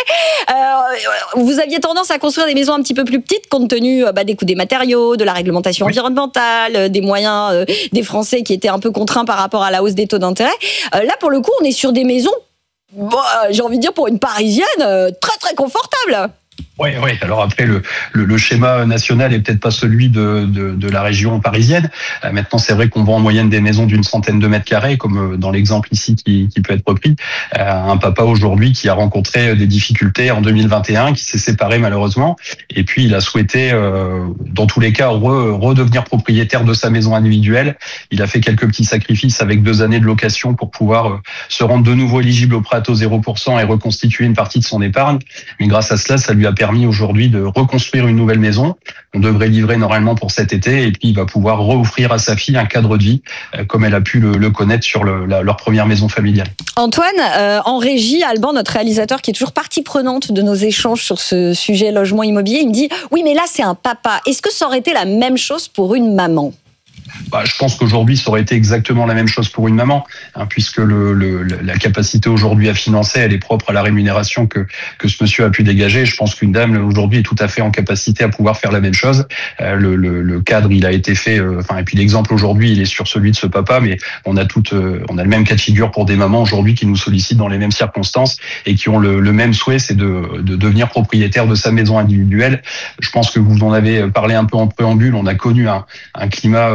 vous aviez tendance à construire des maisons un petit peu plus petites compte tenu des coûts des matériaux, de la réglementation environnementale, des moyens des Français qui étaient un peu contraints par rapport à la hausse des taux d'intérêt. Là pour le coup, on est sur des maisons, j'ai envie de dire pour une Parisienne, très très confortables. Oui. Alors après, le schéma national est peut-être pas celui de la région parisienne. Maintenant, c'est vrai qu'on vend en moyenne des maisons d'une centaine de mètres carrés, comme dans l'exemple ici qui peut être repris. Un papa aujourd'hui qui a rencontré des difficultés en 2021, qui s'est séparé malheureusement, et puis il a souhaité, dans tous les cas, redevenir propriétaire de sa maison individuelle. Il a fait quelques petits sacrifices avec 2 années de location pour pouvoir se rendre de nouveau éligible au prêt à taux 0% et reconstituer une partie de son épargne. Mais grâce à cela, ça lui a permis aujourd'hui de reconstruire une nouvelle maison. On devrait livrer normalement pour cet été et puis il va pouvoir reoffrir à sa fille un cadre de vie comme elle a pu le connaître sur leur première maison familiale. Antoine, en régie, Alban, notre réalisateur qui est toujours partie prenante de nos échanges sur ce sujet logement immobilier, il me dit « Oui, mais là, c'est un papa. Est-ce que ça aurait été la même chose pour une maman ?» Je pense qu'aujourd'hui, ça aurait été exactement la même chose pour une maman, puisque la capacité aujourd'hui à financer, elle est propre à la rémunération que ce monsieur a pu dégager. Je pense qu'une dame aujourd'hui est tout à fait en capacité à pouvoir faire la même chose. Le cadre, il a été fait. Et puis l'exemple aujourd'hui, il est sur celui de ce papa, mais on a le même cas de figure pour des mamans aujourd'hui qui nous sollicitent dans les mêmes circonstances et qui ont le même souhait, c'est de devenir propriétaire de sa maison individuelle. Je pense que vous en avez parlé un peu en préambule. On a connu un climat avec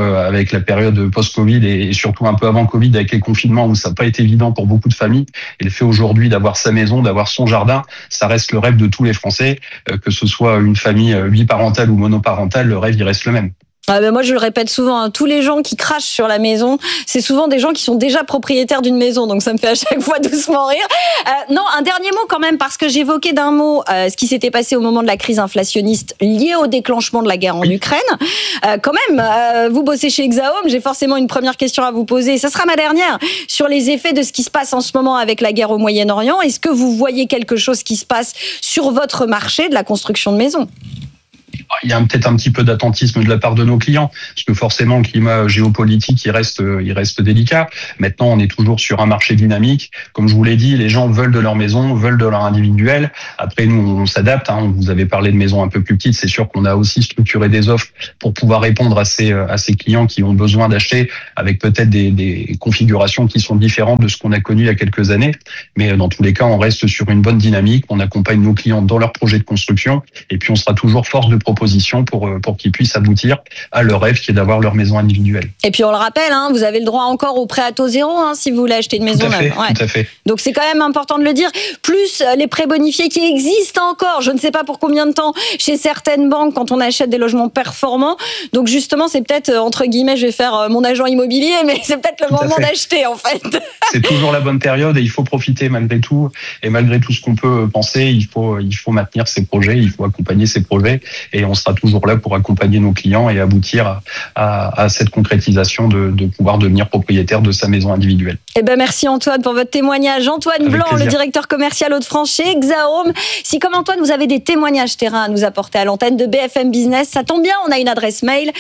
avec la période post-Covid et surtout un peu avant Covid avec les confinements où ça n'a pas été évident pour beaucoup de familles. Et le fait aujourd'hui d'avoir sa maison, d'avoir son jardin, ça reste le rêve de tous les Français, que ce soit une famille biparentale ou monoparentale, le rêve il reste le même. Ah ben moi je le répète souvent, hein, tous les gens qui crachent sur la maison, c'est souvent des gens qui sont déjà propriétaires d'une maison, donc ça me fait à chaque fois doucement rire. Non, un dernier mot quand même, parce que j'évoquais d'un mot ce qui s'était passé au moment de la crise inflationniste liée au déclenchement de la guerre en Ukraine. Quand même, vous bossez chez Exaome, j'ai forcément une première question à vous poser, et ça sera ma dernière, sur les effets de ce qui se passe en ce moment avec la guerre au Moyen-Orient. Est-ce que vous voyez quelque chose qui se passe sur votre marché de la construction de maisons ? Il y a peut-être un petit peu d'attentisme de la part de nos clients, parce que forcément le climat géopolitique il reste délicat. Maintenant, on est toujours sur un marché dynamique. Comme je vous l'ai dit, les gens veulent de leur maison, veulent de leur individuel. Après, nous, on s'adapte. Vous avez parlé de maisons un peu plus petites. C'est sûr qu'on a aussi structuré des offres pour pouvoir répondre à ces clients qui ont besoin d'acheter avec peut-être des configurations qui sont différentes de ce qu'on a connu il y a quelques années. Mais dans tous les cas, on reste sur une bonne dynamique. On accompagne nos clients dans leurs projets de construction, et puis on sera toujours force de proposition pour qu'ils puissent aboutir à leur rêve qui est d'avoir leur maison individuelle. Et puis on le rappelle, vous avez le droit encore au prêt à taux zéro si vous voulez acheter une maison neuve. Tout à fait. Donc c'est quand même important de le dire. Plus les prêts bonifiés qui existent encore, je ne sais pas pour combien de temps, chez certaines banques quand on achète des logements performants. Donc justement, c'est peut-être, entre guillemets, je vais faire mon agent immobilier, mais c'est peut-être le moment d'acheter en fait. C'est toujours la bonne période et il faut profiter malgré tout. Et malgré tout ce qu'on peut penser, il faut maintenir ses projets, il faut accompagner ses projets. Et on sera toujours là pour accompagner nos clients et aboutir à cette concrétisation de pouvoir devenir propriétaire de sa maison individuelle. Eh ben merci Antoine pour votre témoignage. Antoine Blanc, le directeur commercial Hauts-de-France chez Exaome. Si comme Antoine, vous avez des témoignages terrain à nous apporter à l'antenne de BFM Business, ça tombe bien, on a une adresse mail,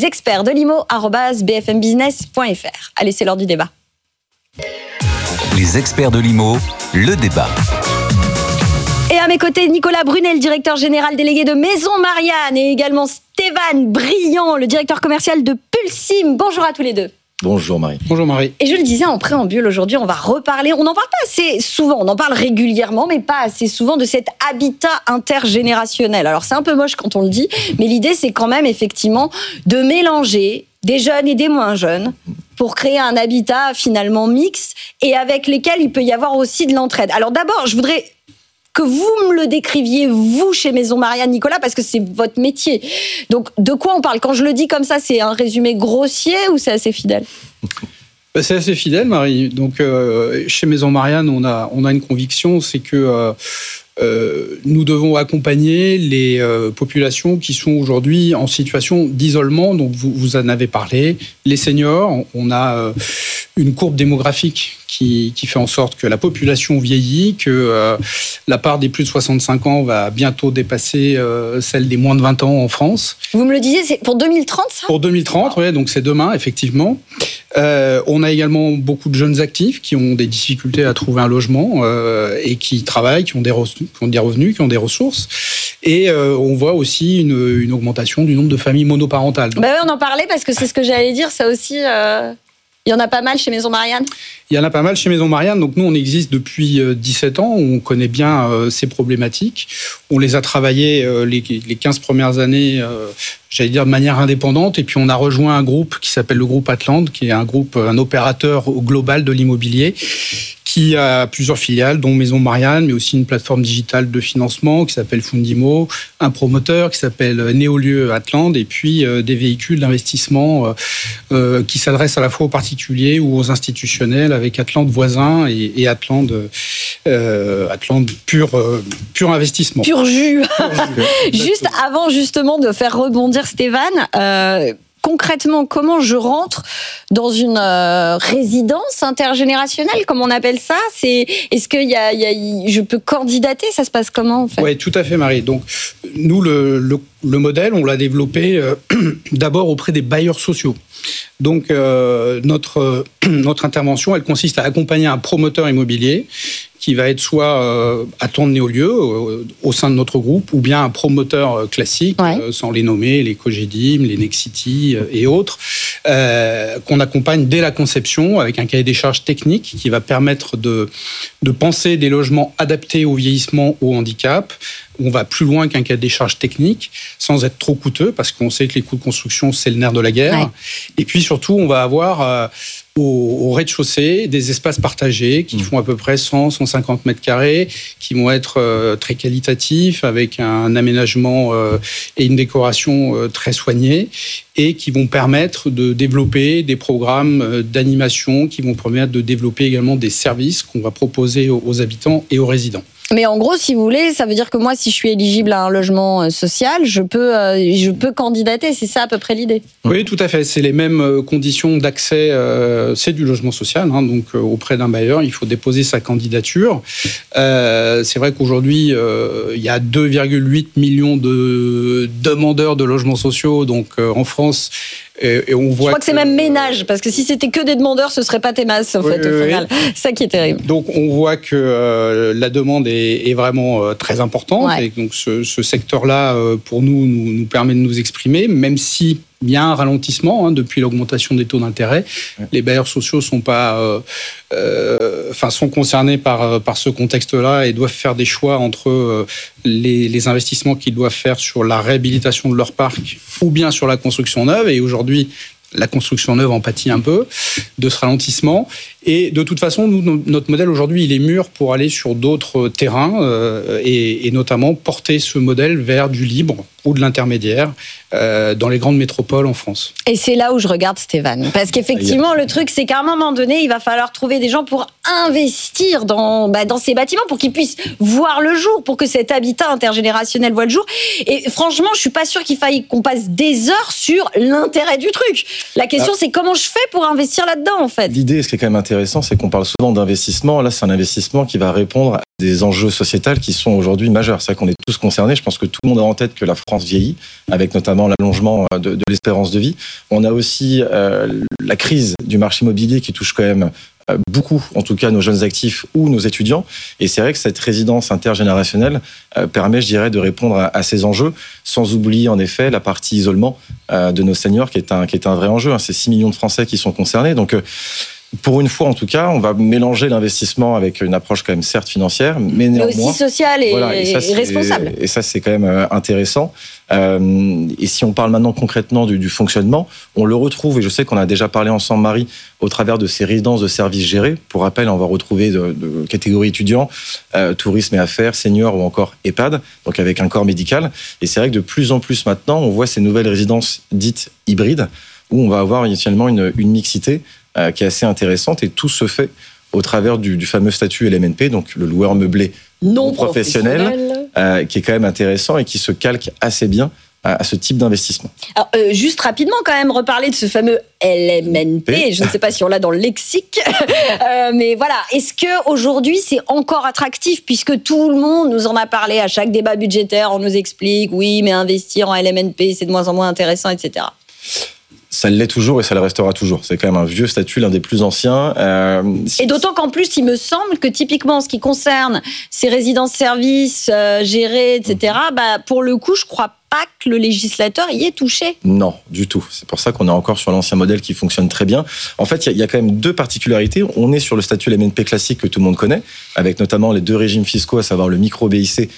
lesexpertsdelimo@bfmbusiness.fr. Allez, c'est l'heure du débat. Les experts de l'IMO, le débat. Et à mes côtés, Nicolas Brunet, le directeur général délégué de Maison Marianne, et également Stéphane Briand, le directeur commercial de Pulsim. Bonjour à tous les deux. Bonjour Marie. Bonjour Marie. Et je le disais en préambule, aujourd'hui, on va reparler, on n'en parle pas assez souvent, on en parle régulièrement, mais pas assez souvent, de cet habitat intergénérationnel. Alors c'est un peu moche quand on le dit, mais l'idée c'est quand même effectivement de mélanger des jeunes et des moins jeunes pour créer un habitat finalement mixte et avec lesquels il peut y avoir aussi de l'entraide. Alors d'abord, je voudrais que vous me le décriviez, vous, chez Maison Marianne, Nicolas, parce que c'est votre métier. Donc, de quoi on parle ? Quand je le dis comme ça, c'est un résumé grossier ou c'est assez fidèle ? C'est assez fidèle, Marie. Donc, chez Maison Marianne, on a une conviction, c'est que nous devons accompagner les populations qui sont aujourd'hui en situation d'isolement. Donc, vous en avez parlé. Les seniors, on a une courbe démographique qui fait en sorte que la population vieillit, que la part des plus de 65 ans va bientôt dépasser celle des moins de 20 ans en France. Vous me le disiez, c'est pour 2030, ça ? Pour 2030, oui, donc c'est demain, effectivement. On a également beaucoup de jeunes actifs qui ont des difficultés à trouver un logement et qui travaillent, qui ont des revenus, qui ont des ressources. Et on voit aussi une augmentation du nombre de familles monoparentales. Bah ouais, on en parlait parce que c'est ce que j'allais dire, ça aussi... Il y en a pas mal chez Maison Marianne ? Il y en a pas mal chez Maison Marianne. Donc nous, on existe depuis 17 ans. On connaît bien ces problématiques. On les a travaillées les 15 premières années, j'allais dire de manière indépendante. Et puis on a rejoint un groupe qui s'appelle le groupe Atlante, qui est un opérateur global de l'immobilier, qui a plusieurs filiales, dont Maison Marianne, mais aussi une plateforme digitale de financement qui s'appelle Fundimo, un promoteur qui s'appelle Néolieu Atlante, et puis des véhicules d'investissement qui s'adressent à la fois aux particuliers ou aux institutionnels, avec Atlante Voisin et Atlante pur investissement. Pur jus. Juste avant justement de faire rebondir Stéphane, concrètement, comment je rentre dans une résidence intergénérationnelle, comme on appelle ça ? Est-ce que je peux candidater ? Ça se passe comment en fait ? Oui, tout à fait, Marie. Donc, nous, le modèle, on l'a développé d'abord auprès des bailleurs sociaux. Donc, notre intervention, elle consiste à accompagner un promoteur immobilier qui va être soit Atlan de Néolieu au sein de notre groupe, ou bien un promoteur classique, sans les nommer, les Cogedim, les Nexity et autres, qu'on accompagne dès la conception avec un cahier des charges technique qui va permettre de penser des logements adaptés au vieillissement, au handicap. On va plus loin qu'un cahier des charges technique, sans être trop coûteux, parce qu'on sait que les coûts de construction, c'est le nerf de la guerre. Ouais. Et puis surtout, on va avoir au rez-de-chaussée des espaces partagés qui font à peu près 100-150 mètres carrés, qui vont être très qualitatifs, avec un aménagement et une décoration très soignée, et qui vont permettre de développer des programmes d'animation, qui vont permettre de développer également des services qu'on va proposer aux habitants et aux résidents. Mais en gros, si vous voulez, ça veut dire que moi, si je suis éligible à un logement social, je peux candidater. C'est ça à peu près l'idée? Oui, tout à fait. C'est les mêmes conditions d'accès. C'est du logement social. Donc, auprès d'un bailleur, il faut déposer sa candidature. C'est vrai qu'aujourd'hui, il y a 2,8 millions de demandeurs de logements sociaux. Donc, en France... Et on voit je crois que c'est même ménage, parce que si c'était que des demandeurs, ce serait pas tes masses, en fait, au final. C'est ça qui est terrible. Donc, on voit que la demande est vraiment très importante. Ouais. Et donc, ce secteur-là, pour nous permet de nous exprimer, même si il y a un ralentissement depuis l'augmentation des taux d'intérêt. Ouais. Les bailleurs sociaux sont sont concernés par ce contexte-là et doivent faire des choix entre les investissements qu'ils doivent faire sur la réhabilitation de leur parc ou bien sur la construction neuve. Et aujourd'hui, la construction neuve en pâtit un peu de ce ralentissement. Et de toute façon, nous, notre modèle aujourd'hui, il est mûr pour aller sur d'autres terrains et notamment porter ce modèle vers du libre ou de l'intermédiaire dans les grandes métropoles en France. Et c'est là où je regarde Stéphane. Parce qu'effectivement, le truc, c'est qu'à un moment donné, il va falloir trouver des gens pour investir dans ces bâtiments, pour qu'ils puissent voir le jour, pour que cet habitat intergénérationnel voit le jour. Et franchement, je suis pas sûre qu'il faille qu'on passe des heures sur l'intérêt du truc. La question, c'est comment je fais pour investir là-dedans, en fait. L'idée, ce qui est quand même intéressant, c'est qu'on parle souvent d'investissement. Là, c'est un investissement qui va répondre à des enjeux sociétals qui sont aujourd'hui majeurs. C'est vrai qu'on est tous concernés. Je pense que tout le monde a en tête que la France vieillit, avec notamment l'allongement de l'espérance de vie. On a aussi la crise du marché immobilier qui touche quand même beaucoup, en tout cas, nos jeunes actifs ou nos étudiants. Et c'est vrai que cette résidence intergénérationnelle permet, je dirais, de répondre à ces enjeux, sans oublier, en effet, la partie isolement de nos seniors, qui est un vrai enjeu. C'est 6 millions de Français qui sont concernés. Donc, pour une fois, en tout cas, on va mélanger l'investissement avec une approche quand même certes financière, mais néanmoins... aussi sociale et responsable. Et ça, c'est quand même intéressant. Et si on parle maintenant concrètement du fonctionnement, on le retrouve, et je sais qu'on a déjà parlé ensemble, Marie, au travers de ces résidences de services gérées. Pour rappel, on va retrouver de catégories étudiants, tourisme et affaires, seniors ou encore EHPAD, donc avec un corps médical. Et c'est vrai que de plus en plus maintenant, on voit ces nouvelles résidences dites hybrides, où on va avoir initialement une mixité qui est assez intéressante, et tout se fait au travers du fameux statut LMNP, donc le loueur meublé non professionnel, qui est quand même intéressant et qui se calque assez bien à ce type d'investissement. Alors, juste rapidement quand même, reparler de ce fameux LMNP, je ne sais pas si on l'a dans le lexique, mais voilà, est-ce qu'aujourd'hui c'est encore attractif, puisque tout le monde nous en a parlé à chaque débat budgétaire, on nous explique, oui, mais investir en LMNP, c'est de moins en moins intéressant, etc. Ça l'est toujours et ça le restera toujours. C'est quand même un vieux statut, l'un des plus anciens. Et d'autant qu'en plus, il me semble que typiquement, en ce qui concerne ces résidences-services gérées, etc., pour le coup, je crois pas que le législateur y ait touché. Non, du tout. C'est pour ça qu'on est encore sur l'ancien modèle qui fonctionne très bien. En fait, il y a quand même deux particularités. On est sur le statut LMNP classique que tout le monde connaît, avec notamment les deux régimes fiscaux, à savoir le micro-BIC.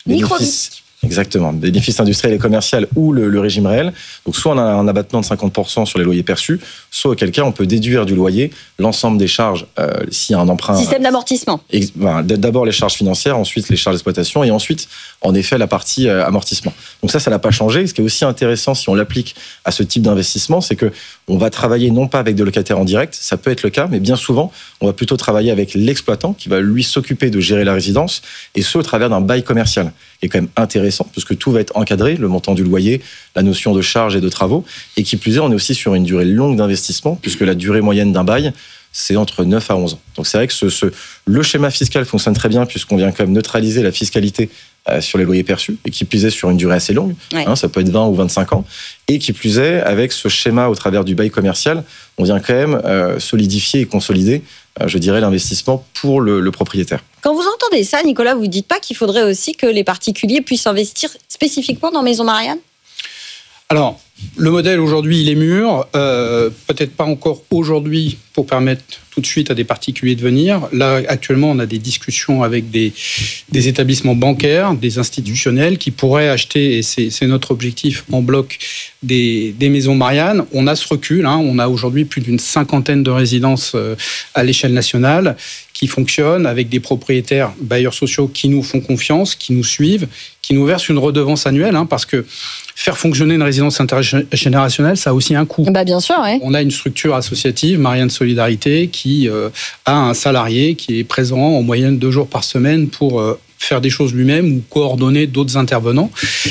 Exactement, bénéfices industriels et commerciaux ou le régime réel. Donc soit on a un abattement de 50% sur les loyers perçus, soit auquel cas on peut déduire du loyer l'ensemble des charges s'il y a un emprunt. Système d'amortissement. D'abord les charges financières, ensuite les charges d'exploitation et ensuite en effet la partie amortissement. Donc ça n'a pas changé. Ce qui est aussi intéressant si on l'applique à ce type d'investissement, c'est que on va travailler non pas avec des locataires en direct, ça peut être le cas, mais bien souvent on va plutôt travailler avec l'exploitant qui va lui s'occuper de gérer la résidence, et ce au travers d'un bail commercial, qui est quand même intéressant puisque tout va être encadré, le montant du loyer, la notion de charges et de travaux, et qui plus est, on est aussi sur une durée longue d'investissement puisque la durée moyenne d'un bail, c'est entre 9 à 11 ans. Donc c'est vrai que le schéma fiscal fonctionne très bien puisqu'on vient quand même neutraliser la fiscalité sur les loyers perçus, et qui plus est sur une durée assez longue, ça peut être 20 ou 25 ans, et qui plus est, avec ce schéma au travers du bail commercial, on vient quand même solidifier et consolider je dirais, l'investissement pour le propriétaire. Quand vous entendez ça, Nicolas, vous ne dites pas qu'il faudrait aussi que les particuliers puissent investir spécifiquement dans Maison Marianne ? Alors, le modèle aujourd'hui, il est mûr. Peut-être pas encore aujourd'hui pour permettre tout de suite à des particuliers de venir. Là, actuellement, on a des discussions avec des établissements bancaires, des institutionnels qui pourraient acheter, et c'est notre objectif, en bloc des Maisons Marianne. On a ce recul. On a aujourd'hui plus d'une 50aine de résidences à l'échelle nationale qui fonctionnent avec des propriétaires bailleurs sociaux qui nous font confiance, qui nous suivent, qui nous versent une redevance annuelle, parce que faire fonctionner une résidence intergénérationnelle, ça a aussi un coût. Bien sûr, oui. On a une structure associative, Marianne Solidarité, qui a un salarié qui est présent en moyenne 2 jours par semaine pour faire des choses lui-même ou coordonner d'autres intervenants.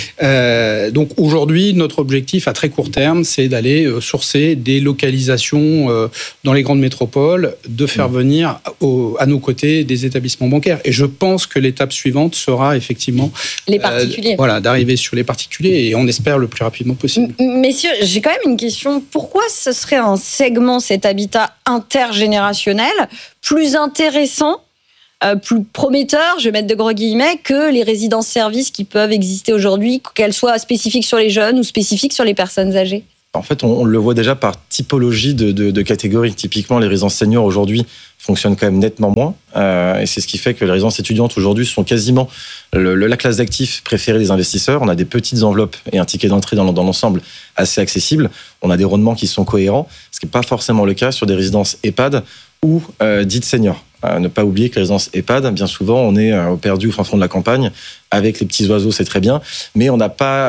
Donc aujourd'hui, notre objectif à très court terme, c'est d'aller sourcer des localisations dans les grandes métropoles, de faire venir à nos côtés des établissements bancaires. Et je pense que l'étape suivante sera effectivement les particuliers. D'arriver sur les particuliers, et on espère le plus rapidement possible. Messieurs, j'ai quand même une question. Pourquoi ce serait un segment, cet habitat intergénérationnel, plus intéressant, plus prometteur, je vais mettre de gros guillemets, que les résidences-services qui peuvent exister aujourd'hui, qu'elles soient spécifiques sur les jeunes ou spécifiques sur les personnes âgées ? En fait, on le voit déjà par typologie de catégories. Typiquement, les résidences seniors aujourd'hui fonctionnent quand même nettement moins. Et c'est ce qui fait que les résidences étudiantes aujourd'hui sont quasiment la classe d'actifs préférée des investisseurs. On a des petites enveloppes et un ticket d'entrée dans l'ensemble assez accessible. On a des rendements qui sont cohérents, ce qui n'est pas forcément le cas sur des résidences EHPAD ou dites seniors. Ne pas oublier que les résidences EHPAD, bien souvent, on est au perdu au fin fond de la campagne, avec les petits oiseaux, c'est très bien, mais on n'a pas...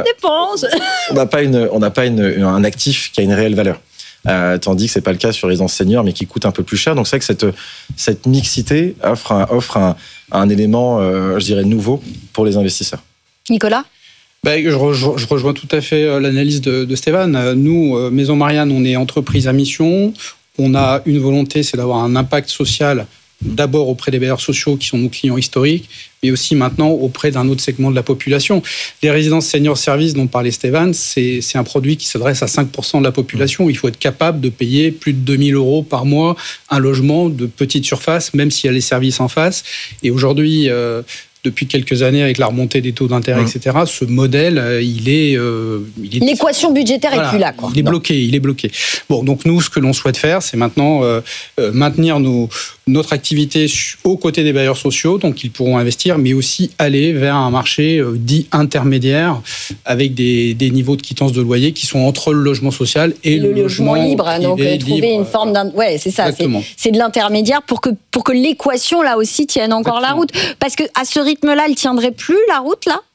on n'a pas un actif qui a une réelle valeur. Tandis que c'est pas le cas sur les résidences seniors, mais qui coûtent un peu plus cher. Donc c'est vrai que cette mixité offre un élément, je dirais, nouveau pour les investisseurs. Nicolas ? Je rejoins tout à fait l'analyse de Stéphane. Nous, Maison Marianne, on est entreprise à mission. On a une volonté, c'est d'avoir un impact social, d'abord auprès des bailleurs sociaux qui sont nos clients historiques, mais aussi maintenant auprès d'un autre segment de la population. Les résidences senior service dont parlait Stéphane, c'est un produit qui s'adresse à 5% de la population. Il faut être capable de payer plus de 2 000 € par mois un logement de petite surface, même s'il y a les services en face. Et aujourd'hui, depuis quelques années, avec la remontée des taux d'intérêt, etc., ce modèle, il est l'équation budgétaire est plus là, quoi. Il est bloqué. Bon, donc nous, ce que l'on souhaite faire, c'est maintenant maintenir notre activité aux côtés des bailleurs sociaux, donc ils pourront investir, mais aussi aller vers un marché dit intermédiaire, avec des niveaux de quittance de loyer qui sont entre le logement social et le logement libre. Donc trouver une forme c'est ça. C'est de l'intermédiaire pour que l'équation là aussi tienne encore la route. Parce que à ce rythme-là, elle tiendrait plus la route là.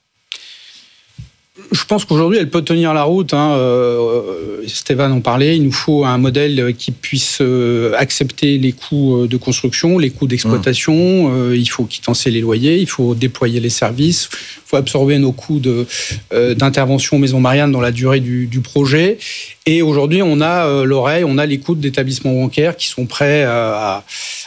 Je pense qu'aujourd'hui, elle peut tenir la route. Stéphane en parlait. Il nous faut un modèle qui puisse accepter les coûts de construction, les coûts d'exploitation. Il faut quittancer les loyers, il faut déployer les services, il faut absorber nos coûts d'intervention Maison Marianne dans la durée du projet. Et aujourd'hui, on a l'oreille, on a les coûts d'établissements bancaires qui sont prêts à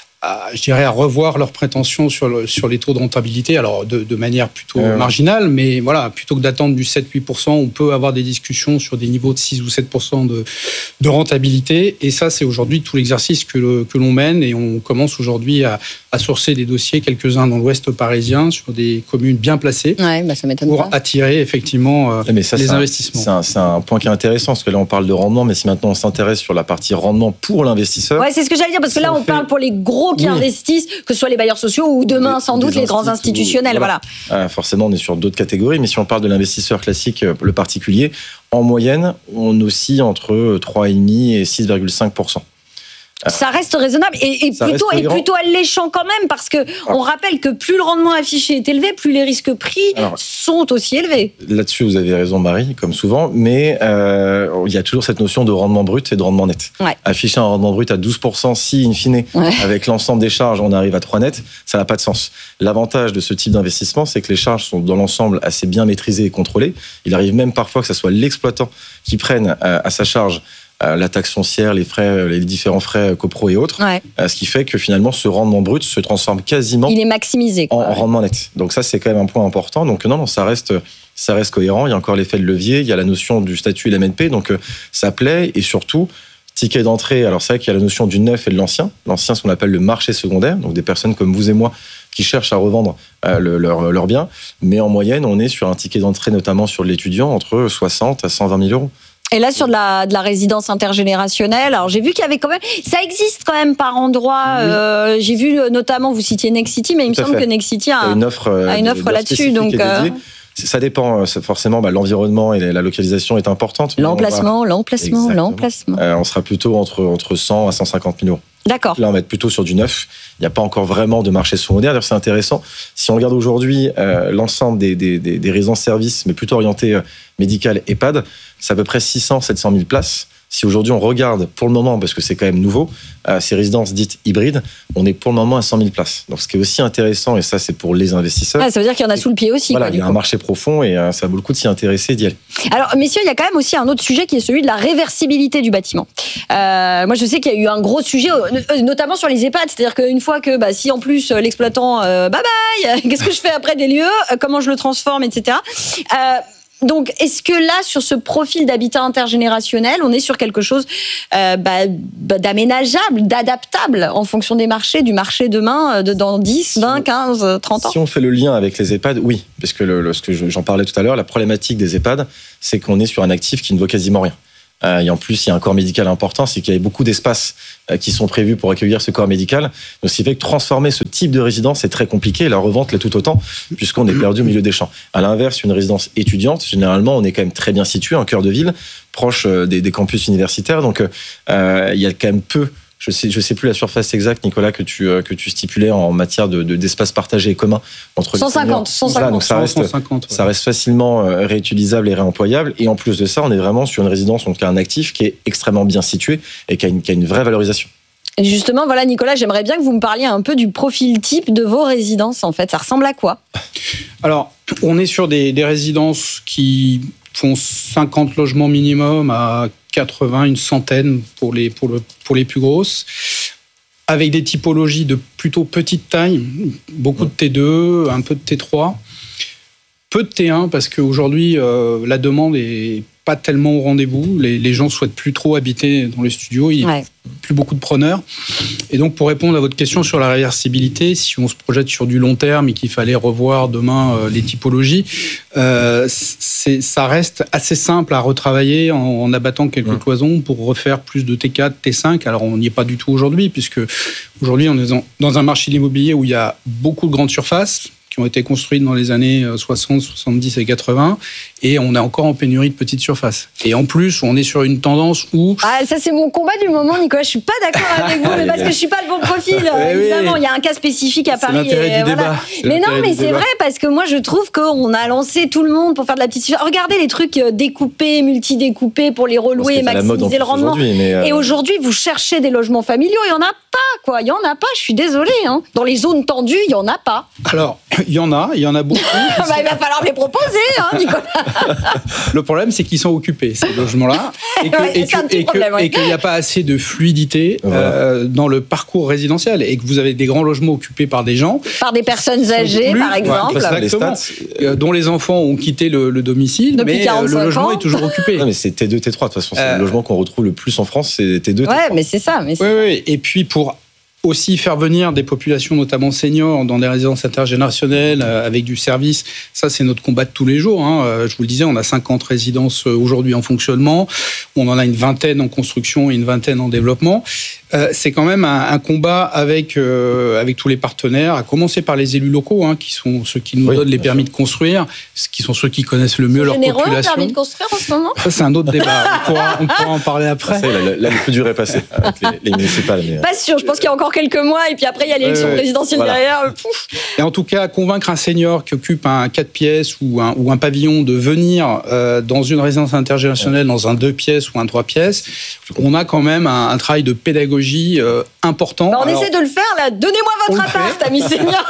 revoir leurs prétentions sur les taux de rentabilité, alors de manière plutôt marginale, mais voilà, plutôt que d'attendre du 7-8%, on peut avoir des discussions sur des niveaux de 6 ou 7% de rentabilité, et ça, c'est aujourd'hui tout l'exercice que l'on mène, et on commence aujourd'hui à sourcer des dossiers, quelques-uns dans l'ouest parisien, sur des communes bien placées, ça m'étonne pour pas. Attirer effectivement les investissements. C'est un point qui est intéressant, parce que là, on parle de rendement, mais si maintenant on s'intéresse sur la partie rendement pour l'investisseur... Ouais, c'est ce que j'allais dire, parce que là, on parle pour les gros qui investissent, que ce soit les bailleurs sociaux ou demain, sans doute, les grands institutionnels. Voilà. Forcément, on est sur d'autres catégories, mais si on parle de l'investisseur classique, le particulier, en moyenne, on oscille entre 3,5 et 6,5%. Ça reste raisonnable et plutôt alléchant quand même, parce que on rappelle que plus le rendement affiché est élevé, plus les risques pris sont aussi élevés. Là-dessus, vous avez raison, Marie, comme souvent, mais il y a toujours cette notion de rendement brut et de rendement net. Afficher un rendement brut à 12%, si, in fine, avec l'ensemble des charges, on arrive à 3 net, ça n'a pas de sens. L'avantage de ce type d'investissement, c'est que les charges sont dans l'ensemble assez bien maîtrisées et contrôlées. Il arrive même parfois que ce soit l'exploitant qui prenne à sa charge la taxe foncière, les différents frais copro et autres, ce qui fait que finalement ce rendement brut se transforme quasiment il est maximisé, en rendement net. Donc ça, c'est quand même un point important. Donc non, ça reste cohérent. Il y a encore l'effet de levier, il y a la notion du statut LMNP, donc ça plaît, et surtout ticket d'entrée, alors c'est vrai qu'il y a la notion du neuf et de l'ancien. L'ancien, ce qu'on appelle le marché secondaire, donc des personnes comme vous et moi qui cherchent à revendre leurs biens. Mais en moyenne, on est sur un ticket d'entrée, notamment sur l'étudiant, entre 60 à 120 000 euros. Et là, sur de la résidence intergénérationnelle, alors j'ai vu qu'il y avait quand même, ça existe quand même par endroits. J'ai vu notamment, vous citiez Nexity, mais il me semble que Nexity a une offre là-dessus. Donc, ça dépend forcément. L'environnement et la localisation est importante. L'emplacement. On sera plutôt entre 100 à 150 000 euros. D'accord. Là, on va être plutôt sur du neuf. Il n'y a pas encore vraiment de marché secondaire. D'ailleurs, c'est intéressant. Si on regarde aujourd'hui l'ensemble des résidences-services, mais plutôt orientées médicales EHPAD, c'est à peu près 600-700 000 places. Si aujourd'hui on regarde pour le moment, parce que c'est quand même nouveau, ces résidences dites hybrides, on est pour le moment à 100 000 places. Donc ce qui est aussi intéressant, et ça c'est pour les investisseurs. Ça veut dire qu'il y en a sous le pied aussi. Voilà, il y a un marché profond et ça vaut le coup de s'y intéresser, d'y aller. Alors messieurs, il y a quand même aussi un autre sujet qui est celui de la réversibilité du bâtiment. Moi je sais qu'il y a eu un gros sujet, notamment sur les EHPAD, c'est-à-dire qu'une fois que si en plus l'exploitant bye bye, qu'est-ce que je fais après des lieux, comment je le transforme, etc. Donc, est-ce que là, sur ce profil d'habitat intergénérationnel, on est sur quelque chose d'aménageable, d'adaptable en fonction des marchés, du marché demain, dans 10, 20, 15, 30 ans? Si on fait le lien avec les EHPAD, oui. Parce que j'en parlais tout à l'heure, la problématique des EHPAD, c'est qu'on est sur un actif qui ne vaut quasiment rien. Et en plus, il y a un corps médical important, c'est qu'il y a beaucoup d'espaces qui sont prévus pour accueillir ce corps médical. Donc, ce qui fait que transformer ce type de résidence est très compliqué, et la revente l'est tout autant, puisqu'on est perdu au milieu des champs. À l'inverse, une résidence étudiante, généralement, on est quand même très bien situé, en cœur de ville, proche des campus universitaires. Donc, il y a quand même peu. Je sais plus la surface exacte, Nicolas, que tu stipulais en matière d'espace partagé et commun entre 150. Voilà, donc ça reste facilement réutilisable et réemployable. Et en plus de ça, on est vraiment sur une résidence, donc un actif qui est extrêmement bien situé et qui a une vraie valorisation. Et justement, voilà, Nicolas, j'aimerais bien que vous me parliez un peu du profil type de vos résidences, en fait. Ça ressemble à quoi? Alors, on est sur des résidences qui font 50 logements minimum à 80, une centaine pour les plus grosses, avec des typologies de plutôt petite taille, beaucoup de T2, un peu de T3, peu de T1, parce qu'aujourd'hui, la demande est pas tellement au rendez-vous. Les gens souhaitent plus trop habiter dans les studios. Il n'y a plus beaucoup de preneurs. Et donc, pour répondre à votre question sur la réversibilité, si on se projette sur du long terme et qu'il fallait revoir demain les typologies, ça reste assez simple à retravailler en abattant quelques cloisons pour refaire plus de T4, T5. Alors, on n'y est pas du tout aujourd'hui, puisque aujourd'hui, on est dans un marché de l'immobilier où il y a beaucoup de grandes surfaces qui ont été construites dans les années 60, 70 et 80, et on est encore en pénurie de petites surfaces. Et en plus, on est sur une tendance où... ça, c'est mon combat du moment, Nicolas. Je suis pas d'accord avec vous, mais parce que je suis pas le bon profil. Évidemment, il y a un cas spécifique à Paris. C'est l'intérêt du débat. Mais non, mais c'est vrai, parce que moi, je trouve qu'on a lancé tout le monde pour faire de la petite... Regardez les trucs découpés, multi-découpés pour les relouer, maximiser le rendement. Et aujourd'hui, vous cherchez des logements familiaux, il y en a pas, quoi. Il y en a pas, je suis désolée. Dans les zones tendues, il y en a pas. Alors, il y en a beaucoup. Il va falloir les proposer, Nicolas. Le problème, c'est qu'ils sont occupés, ces logements-là, et qu'il n'y a pas assez de fluidité dans le parcours résidentiel, et que vous avez des grands logements occupés par des gens. Par des personnes âgées, par exemple. Exactement. Dont les enfants ont quitté le domicile, mais le logement est toujours occupé. Non, mais c'est T2, T3. De toute façon, c'est le logement qu'on retrouve le plus en France, c'est T2, T3. Ouais, mais c'est ça. Oui. Et puis, pour aussi faire venir des populations, notamment seniors, dans des résidences intergénérationnelles avec du service. Ça, c'est notre combat de tous les jours. Je vous le disais, on a 50 résidences aujourd'hui en fonctionnement. On en a une vingtaine en construction et une vingtaine en développement. C'est quand même un combat avec tous les partenaires, à commencer par les élus locaux, qui sont ceux qui nous donnent les permis de construire, qui sont ceux qui connaissent le mieux leur population. Généreux, permis de construire en ce moment ? Ça, c'est un autre débat. On pourra en parler après. Ça, le plus dur est passé avec les municipales. Mais... Pas sûr, je pense qu'il y a encore quelques mois, et puis après, il y a l'élection présidentielle derrière. Et en tout cas, convaincre un senior qui occupe un 4 pièces ou un pavillon de venir dans une résidence intergénérationnelle, dans un 2 pièces ou un 3 pièces, on a quand même un travail de pédagogie important. On essaie de le faire, là. Donnez-moi votre appart, ami senior.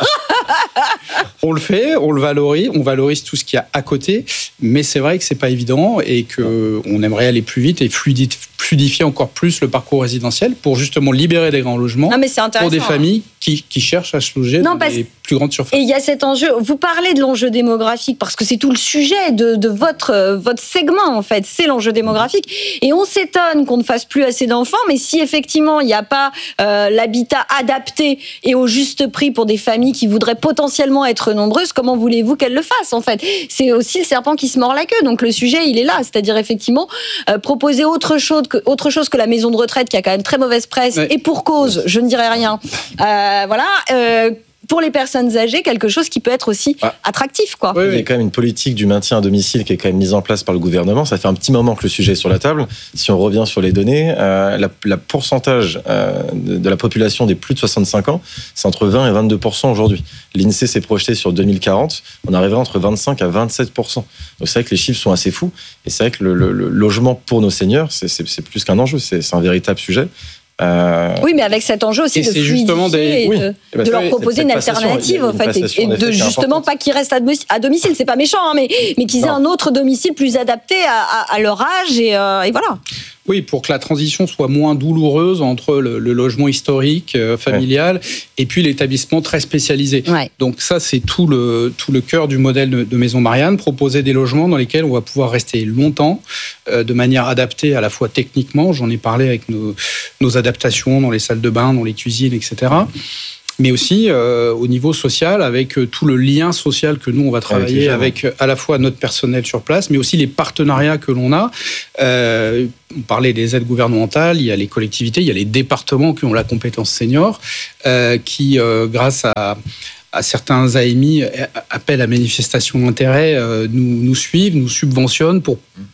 On le fait, on valorise tout ce qu'il y a à côté, mais c'est vrai que c'est pas évident et qu'on aimerait aller plus vite et fluidifier encore plus le parcours résidentiel pour justement libérer des grands logements pour des familles qui cherchent à se loger dans les plus grandes surfaces. Et il y a cet enjeu, vous parlez de l'enjeu démographique parce que c'est tout le sujet de votre segment en fait, c'est l'enjeu démographique. Et on s'étonne qu'on ne fasse plus assez d'enfants, mais si effectivement il n'y a pas l'habitat adapté et au juste prix pour des familles qui voudraient potentiellement être nombreuses, comment voulez-vous qu'elles le fassent en fait? C'est aussi le serpent qui se mord la queue. Donc le sujet il est là, c'est-à-dire effectivement proposer autre chose que la maison de retraite qui a quand même très mauvaise presse et pour cause, je ne dirais rien. Pour les personnes âgées, quelque chose qui peut être aussi attractif, quoi. Il y a quand même une politique du maintien à domicile qui est quand même mise en place par le gouvernement. Ça fait un petit moment que le sujet est sur la table. Si on revient sur les données, la pourcentage de la population des plus de 65 ans, c'est entre 20 et 22% aujourd'hui. L'INSEE s'est projeté sur 2040, on arrivera entre 25 à 27%. Donc c'est vrai que les chiffres sont assez fous. Et c'est vrai que le logement pour nos seniors, c'est plus qu'un enjeu, c'est un véritable sujet. Oui, mais avec cet enjeu aussi de fluidifier et de leur proposer une alternative, en fait, et de justement pas qu'ils restent à domicile. C'est pas méchant, hein, mais qu'ils aient un autre domicile plus adapté à leur âge et voilà. Oui, pour que la transition soit moins douloureuse entre le logement historique, familial, et puis l'établissement très spécialisé. Ouais. Donc ça, c'est tout le cœur du modèle de Maison Marianne, proposer des logements dans lesquels on va pouvoir rester longtemps, de manière adaptée à la fois techniquement, j'en ai parlé avec nos adaptations dans les salles de bain, dans les cuisines, etc., mais aussi au niveau social, avec tout le lien social que nous, on va travailler avec à la fois notre personnel sur place, mais aussi les partenariats que l'on a. On parlait des aides gouvernementales, il y a les collectivités, il y a les départements qui ont la compétence senior, qui, grâce à certains AMI, appellent à manifestation d'intérêt, nous suivent, nous subventionnent pour